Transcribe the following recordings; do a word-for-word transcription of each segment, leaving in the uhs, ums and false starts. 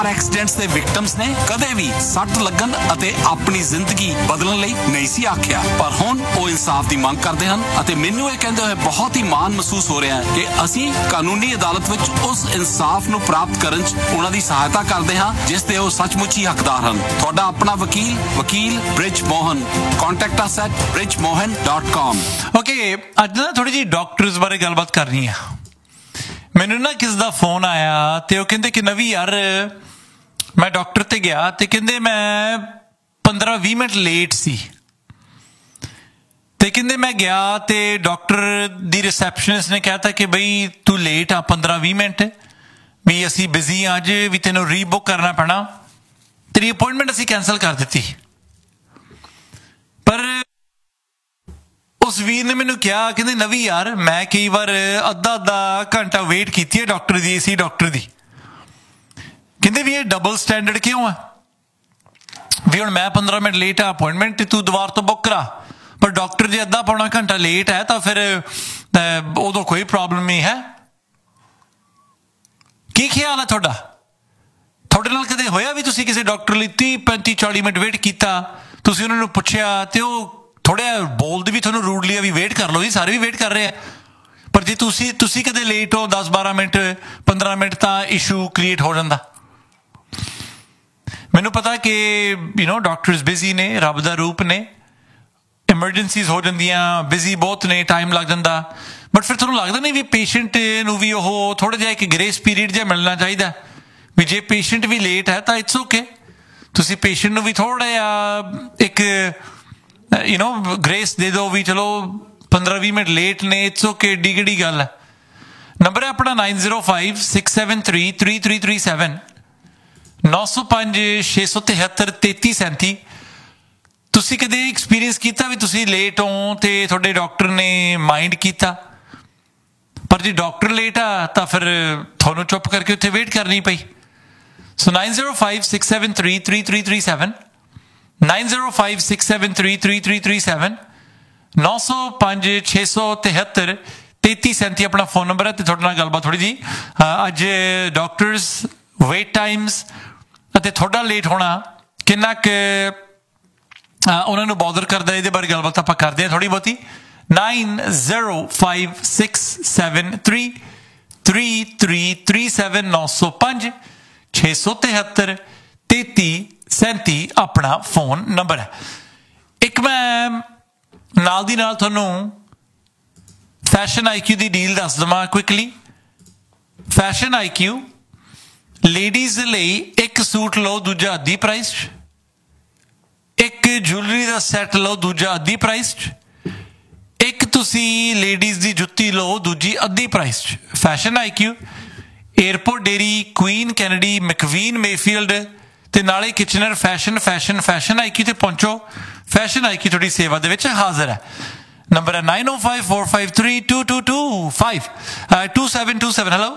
Accidents ਦੇ victims ਨੇ ਕਦੇ ਵੀ ਸੱਟ ਲੱਗਣ ਅਤੇ ਆਪਣੀ ਜ਼ਿੰਦਗੀ ਬਦਲਣ ਲਈ ਨਹੀਂ ਸੀ ਆਖਿਆ, ਪਰ ਹੁਣ ਉਹ ਇਨਸਾਫ ਦੀ ਮੰਗ ਕਰਦੇ ਹਨ ਅਤੇ ਮੈਨੂੰ ਇਹ ਕਹਿੰਦੇ ਹੋਏ ਬਹੁਤ ਹੀ ਮਾਣ ਮਹਿਸੂਸ ਹੋ ਰਿਹਾ ਹੈ ਕਿ ਅਸੀਂ ਕਾਨੂੰਨੀ ਅਦਾਲਤ ਵਿੱਚ ਉਸ ਇਨਸਾਫ ਨੂੰ ਪ੍ਰਾਪਤ ਕਰਨ 'ਚ ਉਹਨਾਂ ਦੀ ਸਹਾਇਤਾ ਕਰਦੇ ਹਾਂ ਜਿਸ ਦੇ ਉਹ ਸੱਚਮੁੱਚ ਹੀ ਹੱਕਦਾਰ ਹਨ। ਤੁਹਾਡਾ ਆਪਣਾ ਵਕੀਲ ਵਕੀਲ bridge Mohan. Contact us at bridge mohan dot com। Okay, ਅੱਜ ਨਾ ਥੋੜੀ ਜਿਹੀ ਡਾਕਟਰਸ ਬਾਰੇ ਗੱਲਬਾਤ ਕਰਨੀ ਆ। ਮੈਨੂੰ ਨਾ ਕਿਸ ਦਾ ਫੋਨ ਆਇਆ ਤੇ ਉਹ ਕਹਿੰਦੇ ਕਿ ਨਵੀਂ ਯਾਰ ਮੈਂ ਡਾਕਟਰ ਤੇ ਗਿਆ ਤੇ ਕਹਿੰਦੇ ਮੈਂ ਪੰਦਰਾਂ ਵੀਹ ਮਿੰਟ ਲੇਟ ਸੀ ਤੇ ਕਹਿੰਦੇ ਮੈਂ ਗਿਆ ਤੇ ਡਾਕਟਰ ਦੀ ਰਿਸੈਪਸ਼ਨਿਸਟ ਨੇ ਕਹਿਤਾ ਕਿ ਬਈ ਤੂੰ ਲੇਟ ਆ ਪੰਦਰਾਂ ਵੀਹ ਮਿੰਟ, ਵੀ ਅਸੀਂ ਬਿਜ਼ੀ ਆ ਅੱਜ, ਵੀ ਤੈਨੂੰ ਰੀਬੁੱਕ ਕਰਨਾ ਪੈਣਾ, ਤੇਰੀ ਅਪੋਇੰਟਮੈਂਟ ਅਸੀਂ ਕੈਂਸਲ ਕਰ ਦਿੱਤੀ। ਪਰ ਉਸ ਵੀਰ ਨੇ ਮੈਨੂੰ ਕਿਹਾ ਕਹਿੰਦੇ ਨਵੀਂ ਯਾਰ ਮੈਂ ਕਈ ਵਾਰ ਅੱਧਾ ਅੱਧਾ ਘੰਟਾ ਵੇਟ ਕੀਤੀ ਹੈ ਡਾਕਟਰ ਦੀ, ਇਸੀ ਡਾਕਟਰ ਦੀ। ਕਹਿੰਦੇ ਵੀ ਇਹ ਡਬਲ ਸਟੈਂਡਰਡ ਕਿਉਂ ਆ, ਵੀ ਹੁਣ ਮੈਂ ਪੰਦਰਾਂ ਮਿੰਟ ਲੇਟ ਆ ਅਪੋਇੰਟਮੈਂਟ ਤੇ ਤੂੰ ਦੁਬਾਰਾ ਤੋਂ ਬੁੱਕ ਕਰਾ, ਪਰ ਡਾਕਟਰ ਜੇ ਅੱਧਾ ਪੌਣਾ ਘੰਟਾ ਲੇਟ ਹੈ ਤਾਂ ਫਿਰ ਉਦੋਂ ਕੋਈ ਪ੍ਰੋਬਲਮ ਨਹੀਂ ਹੈ। ਕੀ ਖਿਆਲ ਹੈ ਤੁਹਾਡਾ? ਤੁਹਾਡੇ ਨਾਲ ਕਦੇ ਹੋਇਆ ਵੀ ਤੁਸੀਂ ਕਿਸੇ ਡਾਕਟਰ ਲਈ ਤੀਹ ਪੈਂਤੀ ਚਾਲੀ ਮਿੰਟ ਵੇਟ ਕੀਤਾ, ਤੁਸੀਂ ਉਹਨਾਂ ਨੂੰ ਪੁੱਛਿਆ ਤੇ ਉਹ ਥੋੜ੍ਹਾ ਬੋਲਦੇ ਵੀ ਤੁਹਾਨੂੰ ਰੂਡਲੀ ਆ ਵੀ ਵੇਟ ਕਰ ਲਓ ਜੀ, ਸਾਰੇ ਵੀ ਵੇਟ ਕਰ ਰਹੇ ਆ, ਪਰ ਜੇ ਤੁਸੀਂ ਤੁਸੀਂ ਕਦੇ ਲੇਟ ਹੋ ਦਸ ਬਾਰਾਂ ਮਿੰਟ ਪੰਦਰਾਂ ਮਿੰਟ ਤਾਂ ਇਸ਼ੂ ਕ੍ਰੀਏਟ ਹੋ ਜਾਂਦਾ। ਮੈਨੂੰ ਪਤਾ ਕਿ ਯੂ ਨੋ ਡਾਕਟਰਸ ਬਿਜ਼ੀ ਨੇ, ਰੱਬ ਦਾ ਰੂਪ ਨੇ, ਐਮਰਜੈਂਸੀਜ਼ ਹੋ ਜਾਂਦੀਆਂ, ਬਿਜ਼ੀ ਬਹੁਤ ਨੇ, ਟਾਈਮ ਲੱਗ ਜਾਂਦਾ, ਬਟ ਫਿਰ ਤੁਹਾਨੂੰ ਲੱਗਦਾ ਨਹੀਂ ਵੀ ਪੇਸ਼ੈਂਟ ਨੂੰ ਵੀ ਉਹ ਥੋੜ੍ਹਾ ਜਿਹਾ ਇੱਕ ਗ੍ਰੇਸ ਪੀਰੀਅਡ ਜਿਹਾ ਮਿਲਣਾ ਚਾਹੀਦਾ, ਵੀ ਜੇ ਪੇਸ਼ੈਂਟ ਵੀ ਲੇਟ ਹੈ ਤਾਂ ਇਟਸ ਓਕੇ, ਤੁਸੀਂ ਪੇਸ਼ੈਂਟ ਨੂੰ ਵੀ ਥੋੜ੍ਹਾ ਜਿਹਾ ਇੱਕ ਯੂ ਨੋ ਗ੍ਰੇਸ ਦੇ ਦਿਓ ਵੀ ਚਲੋ ਪੰਦਰਾਂ ਵੀਹ ਮਿੰਟ ਲੇਟ ਨੇ, ਇਟਸ ਓਕੇ, ਏਡੀ ਕਿਹੜੀ ਗੱਲ ਹੈ। ਨੰਬਰ ਹੈ ਆਪਣਾ nine zero five six seven three three three three seven, ਨੌ ਸੌ ਪੰਜ ਛੇ ਸੌ ਤਿਹੱਤਰ ਤੇਤੀ ਸੈਂਤੀ। ਤੁਸੀਂ ਕਦੇ ਐਕਸਪੀਰੀਅੰਸ ਕੀਤਾ ਵੀ ਤੁਸੀਂ ਲੇਟ ਹੋ ਤੇ ਤੁਹਾਡੇ ਡਾਕਟਰ ਨੇ ਮਾਈਂਡ ਕੀਤਾ, ਪਰ ਜੇ ਡਾਕਟਰ ਲੇਟ ਆ ਤਾਂ ਫਿਰ ਤੁਹਾਨੂੰ ਚੁੱਪ ਕਰਕੇ ਉੱਥੇ ਵੇਟ ਕਰਨੀ ਪਈ। ਸੋ nine zero five six seven three three three three seven, nine zero five six seven three three three three seven, ਨੌ ਸੌ ਪੰਜ ਛੇ ਸੌ ਤਿਹੱਤਰ ਤੇਤੀ ਸੈਂਤੀ ਆਪਣਾ ਫੋਨ ਨੰਬਰ ਹੈ। ਤੇ ਤੁਹਾਡੇ ਨਾਲ ਗੱਲਬਾਤ ਥੋੜ੍ਹੀ ਜੀ ਅੱਜ ਡਾਕਟਰਸ ਵੇਟ ਟਾਈਮਸ ਅਤੇ ਤੁਹਾਡਾ ਲੇਟ ਹੋਣਾ ਕਿੰਨਾ ਕੁ ਉਹਨਾਂ ਨੂੰ ਬੌਦਰ ਕਰਦਾ, ਇਹਦੇ ਬਾਰੇ ਗੱਲਬਾਤ ਆਪਾਂ ਕਰਦੇ ਹਾਂ ਥੋੜ੍ਹੀ ਬਹੁਤੀ। Nine zero five six seven three three three three seven, ਨੌ ਸੌ ਪੰਜ ਛੇ ਸੌ ਤਿਹੱਤਰ ਤੇਤੀ ਸੈਂਤੀ ਆਪਣਾ ਫੋਨ ਨੰਬਰ ਹੈ। ਇੱਕ ਮੈਂ ਨਾਲ ਦੀ ਨਾਲ ਤੁਹਾਨੂੰ ਫੈਸ਼ਨ ਆਈ ਕਿਊ ਦੀ ਡੀਲ ਦੱਸ ਦੇਵਾਂ ਕੁਇਕਲੀ। ਫੈਸ਼ਨ ਆਈ ਕਿਊ ਲੇਡੀਜ਼ ਲਈ ਇੱਕ ਸੂਟ ਲਓ ਦੂਜਾ ਅੱਧੀ ਪ੍ਰਾਈਸ 'ਚ, ਇੱਕ ਜੁਐਲਰੀ ਦਾ ਸੈੱਟ ਲਓ ਦੂਜਾ ਅੱਧੀ ਪ੍ਰਾਈਸ 'ਚ, ਇੱਕ ਤੁਸੀਂ ਲੇਡੀਜ਼ ਦੀ ਜੁੱਤੀ ਲਓ ਦੂਜੀ ਅੱਧੀ ਪ੍ਰਾਈਸ 'ਚ। ਫੈਸ਼ਨ ਆਈ ਕਿਊ, airport dairy, Queen Kennedy, ਮੈਕਵੀਨ Mayfield ਤੇ ਨਾਲੇ ਕਿਚਨਰ। ਫੈਸ਼ਨ ਫੈਸ਼ਨ ਫੈਸ਼ਨ ਆਈ ਕਿਊ ਤੇ ਪਹੁੰਚੋ। ਫੈਸ਼ਨ ਆਈ ਕਿਊ ਤੁਹਾਡੀ ਸੇਵਾ ਦੇ ਵਿੱਚ ਹਾਜ਼ਰ ਹੈ। ਨੰਬਰ ਹੈ nine O five four five three two to to five to seven to seven. Hello,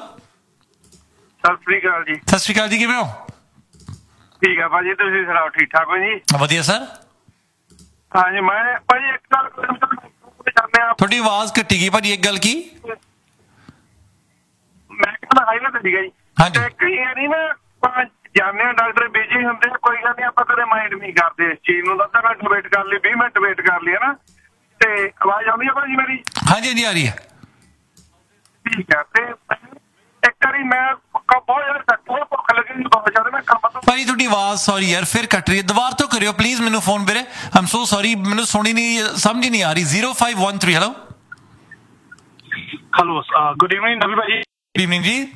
Sat Sri ਅਕਾਲ ਜੀ। ਸਤਿ ਸ਼੍ਰੀ ਅਕਾਲ ਜੀ, ਕਿਵੇਂ ਹੋ? ਠੀਕ ਆ ਭਾਜੀ, ਤੁਸੀਂ ਸੁਣਾਓ, ਠੀਕ ਠਾਕ ਹੋ ਜੀ? ਵਧੀਆ ਸਰ। ਹਾਂਜੀ ਮੈਂ ਭਾਜੀ ਇੱਕ ਗੱਲ ਜਾਂਦੇ ਆ, ਤੁਹਾਡੀ ਆਵਾਜ਼ ਕੱਟੀ ਗਈ ਭਾਜੀ, ਇੱਕ ਗੱਲ ਕੀ? ਮੈਂ ਕਹਿੰਦਾ ਹਾਈਵੇ ਤੇ ਸੀਗਾ ਜੀ। ਹਾਂਜੀ। ਤੇ ਕਈ ਵਾਰੀ ਨਾ ਆਪਾਂ ਜਾਂਦੇ ਆ, ਡਾਕਟਰ ਬਿਜੀ ਹੁੰਦੇ ਆ, ਕੋਈ ਗੱਲ ਨਹੀਂ, ਆਪਾਂ ਕਦੇ ਮਾਈਂਡ ਨਹੀਂ ਕਰਦੇ ਇਸ ਚੀਜ਼ ਨੂੰ, ਅੱਧਾ ਘੰਟਾ ਵੇਟ ਕਰ ਲਈ, ਵੀਹ ਮਿੰਟ ਵੇਟ ਕਰ ਲਈ, ਹਨਾ। ਤੇ ਆਵਾਜ਼ ਆਉਂਦੀ ਆ ਭਾਜੀ ਮੇਰੀ? ਹਾਂਜੀ ਹਾਂਜੀ ਆ ਰਹੀ ਹੈ। ਠੀਕ ਆ। ਤੇ ਇੱਕ ਵਾਰੀ ਮੈਂ ਬਹੁਤ ਜ਼ਿਆਦਾ ਭੁੱਖ ਲੱਗੀ ਸੀ, ਬਹੁਤ ਜ਼ਿਆਦਾ, ਮੈਂ ਕੰਮ ਤੋਂ ਭਾਜੀ ਤੁਹਾਡੀ ਆਵਾਜ਼ ਸੌਰੀ ਯਾਰ ਫਿਰ ਕੱਟ ਰਹੀ ਹੈ, ਦੁਬਾਰਾ ਤੋਂ ਕਰਿਓ ਪਲੀਜ਼ ਮੈਨੂੰ ਫੋਨ ਵੀਰੇ, ਆਮ ਸੋ ਸੌਰੀ, ਮੈਨੂੰ ਸੁਣੀ ਨਹੀਂ, ਸਮਝ ਨਹੀਂ ਆ ਰਹੀ। Zero five one three. Hello hello, good evening ਨਵੀ ਭਾਜੀ। ਗੁੱਡ ਇਵਨਿੰਗ ਜੀ।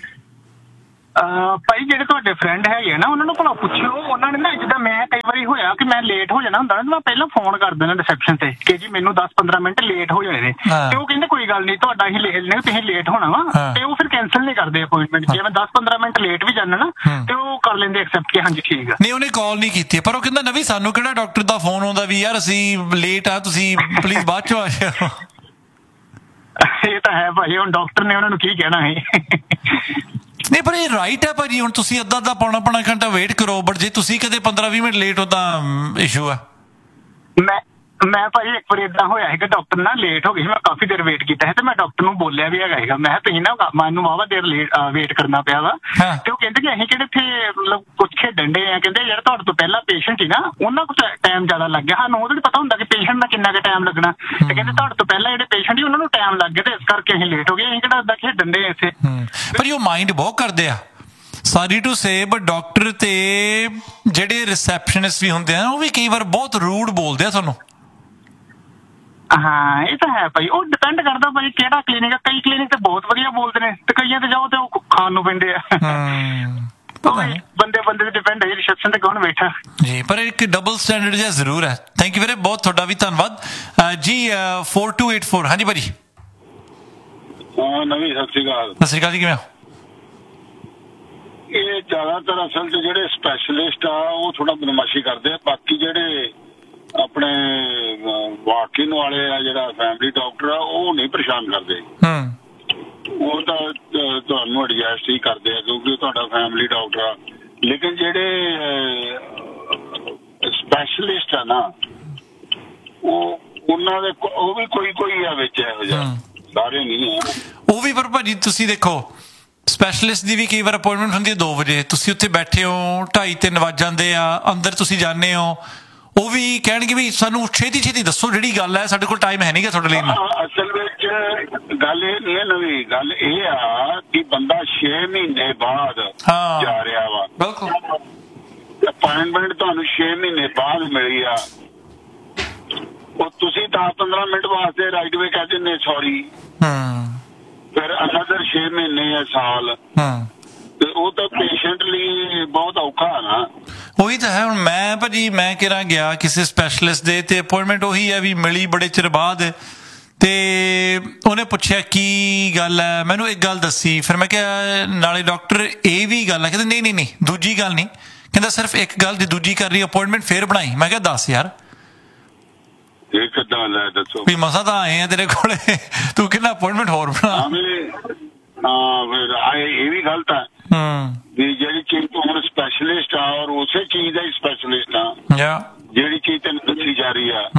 ਭਾਈ ਜਿਹੜੇ ਤੁਹਾਡੇ ਫਰੈਂਡ ਹੈਗੇ ਨਾ, ਉਹਨਾਂ ਨੂੰ ਭਲਾ ਪੁੱਛਿਓ, ਉਹਨਾਂ ਨੇ ਨਾ ਜਿੱਦਾਂ ਮੈਂ ਕਈ ਵਾਰੀ ਹੋਇਆ ਕਿ ਮੈਂ ਲੇਟ ਹੋ ਜਾਣਾ ਹੁੰਦਾ ਨਾ, ਮੈਂ ਪਹਿਲਾਂ ਫੋਨ ਕਰ ਦੇਣਾ ਰਿਸੈਪਸ਼ਨ ਤੇ ਕਿ ਜੀ ਮੈਨੂੰ ਦਸ ਪੰਦਰਾਂ ਮਿੰਟ ਲੇਟ ਹੋ ਜਾਣੇ ਨੇ, ਤੇ ਉਹ ਕਹਿੰਦੇ ਕੋਈ ਗੱਲ ਨਹੀਂ, ਤੁਹਾਡਾ ਹੀ ਲੇਟ ਨੇ, ਤੁਸੀਂ ਲੇਟ ਹੋਣਾ ਵਾ, ਤੇ ਉਹ ਫਿਰ ਕੈਂਸਲ ਨਹੀਂ ਕਰਦੇ ਅਪੋਇੰਟਮੈਂਟ। ਜੇ ਮੈਂ ਦਸ ਪੰਦਰਾਂ ਮਿੰਟ ਲੇਟ ਵੀ ਜਾਣਾ ਨਾ ਤੇ ਉਹ ਕਰ ਲੈਂਦੇ ਐਕਸੈਪਟ ਕਿ ਹਾਂਜੀ ਠੀਕ ਆ। ਨਹੀਂ ਉਹਨੇ ਕਾਲ ਨਹੀਂ ਕੀਤੀ, ਪਰ ਉਹ ਕਹਿੰਦਾ ਨਵੀਂ ਸਾਨੂੰ ਕਿਹੜਾ ਡਾਕਟਰ ਦਾ ਫੋਨ ਆਉਂਦਾ ਵੀ ਯਾਰ ਅਸੀਂ ਲੇਟ ਆ, ਤੁਸੀਂ ਪਲੀਜ਼ ਬਾਅਦ ਚੋਂ ਆ ਜਾਓ। ਇਹ ਤਾਂ ਹੈ ਭਾਜੀ, ਹੁਣ ਡਾਕਟਰ ਨੇ ਉਹਨਾਂ ਨੂੰ ਕੀ ਕਹਿਣਾ ਹੈ। ਨਹੀਂ ਪਰ ਇਹ ਰਾਈਟ ਹੈ ਭਾਜੀ, ਹੁਣ ਤੁਸੀਂ ਅੱਧਾ ਅੱਧਾ ਪੌਣਾ ਪੌਣਾ ਘੰਟਾ ਵੇਟ ਕਰੋ, ਬਟ ਜੇ ਤੁਸੀਂ ਕਦੇ ਪੰਦਰਾਂ ਵੀਹ ਮਿੰਟ ਲੇਟ ਹੋ ਤਾਂ ਇਸ਼ੂ ਆ। ਮੈਂ ਮੈਂ ਭਾਜੀ ਇੱਕ ਵਾਰੀ ਏਦਾਂ ਹੋਇਆ ਸੀਗਾ, ਡਾਕਟਰ ਨਾ ਲੇਟ ਹੋ ਗਈ ਸੀ, ਮੈਂ ਕਾਫੀ ਦੇਰ ਵੇਟ ਕੀਤਾ ਹੈ ਤੇ ਮੈਂ ਡਾਕਟਰ ਨੂੰ ਬੋਲਿਆ ਵੀ ਹੈਗਾ ਸੀਗਾ, ਮੈਂ ਤੁਸੀਂ ਨਾ ਮੈਨੂੰ ਵਾਹਵਾ ਦੇਰ ਲੇਟ ਵੇਟ ਕਰਨਾ ਪਿਆ ਵਾ। ਤੇ ਉਹ ਕਹਿੰਦੇ ਕਿ ਅਸੀਂ ਕਿਹੜੇ ਇੱਥੇ ਮਤਲਬ ਕੁਛ ਖੇਡਣ ਡੇ ਆ, ਕਹਿੰਦੇ ਯਾਰ ਤੁਹਾਡੇ ਤੋਂ ਪਹਿਲਾਂ ਪੇਸ਼ੈਂਟ ਹੀ ਨਾ ਉਹਨਾਂ ਕੋਲ ਟਾਈਮ ਜ਼ਿਆਦਾ ਲੱਗ ਗਿਆ, ਸਾਨੂੰ ਉਹਦਾ ਪਤਾ ਹੁੰਦਾ ਕਿ ਪੇਸ਼ੈਂਟ ਦਾ ਕਿੰਨਾ ਕੁ ਟਾਈਮ ਲੱਗਣਾ, ਤੇ ਕਹਿੰਦੇ ਤੁਹਾਡੇ ਤੋਂ ਪਹਿਲਾਂ ਜਿਹੜੇ ਪੇਸ਼ੈਂਟ ਸੀ ਉਹਨਾਂ ਨੂੰ ਟਾਈਮ ਲੱਗ ਗਿਆ ਤੇ ਇਸ ਕਰਕੇ ਅਸੀਂ ਲੇਟ ਹੋ ਗਏ, ਅਸੀਂ ਕਿਹੜਾ ਏਦਾਂ ਖੇਡਣ ਡੇ ਇੱਥੇ। ਪਰ ਉਹ ਮਾਈਂਡ ਬਹੁਤ ਕਰਦੇ ਆ, sorry to say, but doctor ਤੇ ਜਿਹੜੇ ਰਿਸੈਪਸ਼ਨਿਸਟ ਵੀ ਹੁੰਦੇ ਆ ਉਹ ਵੀ ਕਈ ਵਾਰ ਬਹੁਤ ਰੂਡ ਬੋਲਦੇ ਆ ਤੁਹਾਨੂੰ। ਹਾਂ ਇਹ ਤਾਂ ਹੈ ਭਾਈ, ਉਹ ਡਿਪੈਂਡ ਕਰਦਾ ਭਾਈ ਕਿਹੜਾ ਕਲੀਨਿਕ ਆ, ਕਈ ਕਲੀਨਿਕ ਤੇ ਬਹੁਤ ਵਧੀਆ ਬੋਲਦੇ ਨੇ ਤੇ ਕਈਆਂ ਤੇ ਜਾਓ ਤੇ ਉਹ ਖਾਣ ਨੂੰ ਪੈਂਦੇ ਆ। ਬੰਦੇ ਬੰਦੇ ਤੇ ਡਿਪੈਂਡ ਹੈ ਰਿਸੈਪਸ਼ਨ ਤੇ ਕੌਣ ਬੈਠਾ ਜੀ, ਪਰ ਇੱਕ ਡਬਲ ਸਟੈਂਡਰਡ ਜਿਹਾ ਜ਼ਰੂਰ ਹੈ। ਥੈਂਕ ਯੂ ਵੀਰੇ, ਬਹੁਤ ਤੁਹਾਡਾ ਵੀ ਧੰਨਵਾਦ ਜੀ। ਫੋਰ ਟੂ ਏਟ ਫੋਰ, ਹਾਂਜੀ ਭਾਜੀ। ਹਾਂ ਨਵੀਂ, ਸਤਿ ਸ਼੍ਰੀ ਅਕਾਲ। ਸਤਿ ਸ਼੍ਰੀ ਅਕਾਲ ਜੀ, ਕਿਵੇਂ ਹੋ? ਇਹ ਜ਼ਿਆਦਾਤਰ ਅਸਲ 'ਚ ਜਿਹੜੇ ਸਪੈਸ਼ਲਿਸਟ ਆ ਉਹ ਥੋੜਾ ਬਦਮਾਸ਼ੀ ਕਰਦੇ ਆ, ਬਾਕੀ ਜਿਹੜੇ ਆਪਣੇ ਵਾਕਿੰਗ ਵਾਲੇ ਆ, ਜਿਹੜਾ ਫੈਮਿਲੀ ਡਾਕਟਰ ਆ, ਉਹ ਨਹੀਂ ਪਰੇਸ਼ਾਨ ਕਰਦੇ। ਉਹ ਤਾਂ ਤੁਹਾਨੂੰ ਐਡਜਸਟ ਹੀ ਕਰਦੇ ਆ ਕਿਉਂਕਿ ਤੁਹਾਡਾ ਫੈਮਿਲੀ ਡਾਕਟਰ ਆ। ਲੇਕਿਨ ਜਿਹੜੇ ਸਪੈਸ਼ਲਿਸਟ ਆ ਨਾ, ਉਹ ਉਹਨਾਂ ਦੇ ਉਹ ਵੀ ਕੋਈ ਕੋਈ ਆ ਵਿੱਚ ਇਹੋ ਜਿਹਾ, ਸਾਰੇ ਨਹੀਂ ਆ ਉਹ ਵੀ। ਪਰ ਭਾਜੀ ਤੁਸੀਂ ਦੇਖੋ, ਸਪੈਸ਼ਲਿਸਟ ਦੀ ਵੀ ਕਈ ਵਾਰ ਅਪਾਇੰਟਮੈਂਟ ਹੁੰਦੀ ਹੈ ਦੋ ਵਜੇ, ਤੁਸੀਂ ਉੱਥੇ ਬੈਠੇ ਹੋ, ਢਾਈ ਤਿੰਨ ਵੱਜ ਜਾਂਦੇ ਆ, ਅੰਦਰ ਤੁਸੀਂ ਜਾਂਦੇ ਹੋ, ਉਹ ਵੀ ਕਹਿਣਗੇ ਵੀ ਸਾਨੂੰ ਛੇਤੀ ਛੇਤੀ ਦੱਸੋ ਜਿਹੜੀ ਗੱਲ ਹੈ, ਸਾਡੇ ਕੋਲ ਟਾਈਮ ਹੈ ਨਹੀਂ ਗਾ ਤੁਹਾਡੇ ਲਈ। ਅਸਲ ਵਿੱਚ ਗੱਲ ਇਹ ਨਹੀਂ ਹੈ ਨਵੀਂ, ਗੱਲ ਇਹ ਆ ਕਿ ਬੰਦਾ ਛੇ ਮਹੀਨੇ ਬਾਅਦ ਜਾ ਰਿਹਾ ਵਾ। ਬਿਲਕੁਲ, ਅਪਾਇੰਟਮੈਂਟ ਤੁਹਾਨੂੰ ਛੇ ਮਹੀਨੇ ਬਾਅਦ ਮਿਲੀ ਆ, ਉਹ ਤੁਸੀਂ ਦਸ ਪੰਦਰਾਂ ਮਿੰਟ ਵਾਸਤੇ ਰਾਈਟ ਵੇ ਕਹਿ ਦਿੰਦੇ ਸੌਰੀ, ਫਿਰ ਅਨਦਰ ਛੇ ਮਹੀਨੇ ਜਾਂ ਸਾਲ, ਤੇ ਉਹ ਤਾਂ ਪੇਸ਼ੈਂਟ ਲਈ ਬਹੁਤ ਔਖਾ ਨਾ। ਉਹੀ ਤਾਂ ਹੈ। ਹੁਣ ਮੈਂ ਭਾਜੀ ਮੈਂ ਕਿਹੜਾ ਗਿਆ ਕਿਸੇ ਸਪੈਸ਼ਲਿਸਟ ਦੇ ਤੇ ਅਪਾਇੰਟਮੈਂਟ ਉਹੀ ਹੈ ਵੀ ਮਿਲੀ ਬੜੇ ਚਿਰ ਬਾਅਦ, ਤੇ ਉਹਨੇ ਪੁੱਛਿਆ ਕੀ ਗੱਲ ਹੈ, ਮੈਨੂੰ ਇੱਕ ਗੱਲ ਦੱਸੀ, ਫਿਰ ਮੈਂ ਕਿਹਾ ਨਾਲੇ ਡਾਕਟਰ ਇਹ ਵੀ ਗੱਲ ਹੈ, ਕਹਿੰਦੇ ਨਹੀਂ ਨਹੀਂ ਨਹੀਂ ਦੂਜੀ ਗੱਲ ਨਹੀਂ, ਕਹਿੰਦਾ ਸਿਰਫ ਇੱਕ ਗੱਲ ਦੀ ਦੂਜੀ ਕਰ ਰਹੀ ਅਪਾਇੰਟਮੈਂਟ ਫੇਰ ਬਣਾਈ। ਮੈਂ ਕਿਹਾ ਦੱਸ ਯਾਰ, ਇਹ ਕਿੱਦਾਂ ਲੈ ਦੱਸੋ ਵੀ ਮਸਾਂ ਤਾਂ ਆਏ ਆ ਤੇਰੇ ਕੋਲੇ, ਤੂੰ ਕਿੰਨਾ ਅਪਾਇੰਟਮੈਂਟ ਹੋਰ ਬਣਾ। ਹਾਂ ਫਿਰ ਇਹ ਵੀ ਗਲਤ ਹੈ ਵੀ ਜਿਹੜੀ ਚੀਜ਼ ਤੋਂ ਹੁਣ ਸਪੈਸ਼ਲਿਸਟ ਆ ਔਰ ਉਸੇ ਚੀਜ਼ ਦਾ ਹੀ ਸਪੈਸ਼ਲਿਸਟ ਆ, ਜਿਹੜੀ ਚੀਜ਼ ਤੈਨੂੰ ਦੱਸੀ ਜਾ ਰਹੀ ਆ,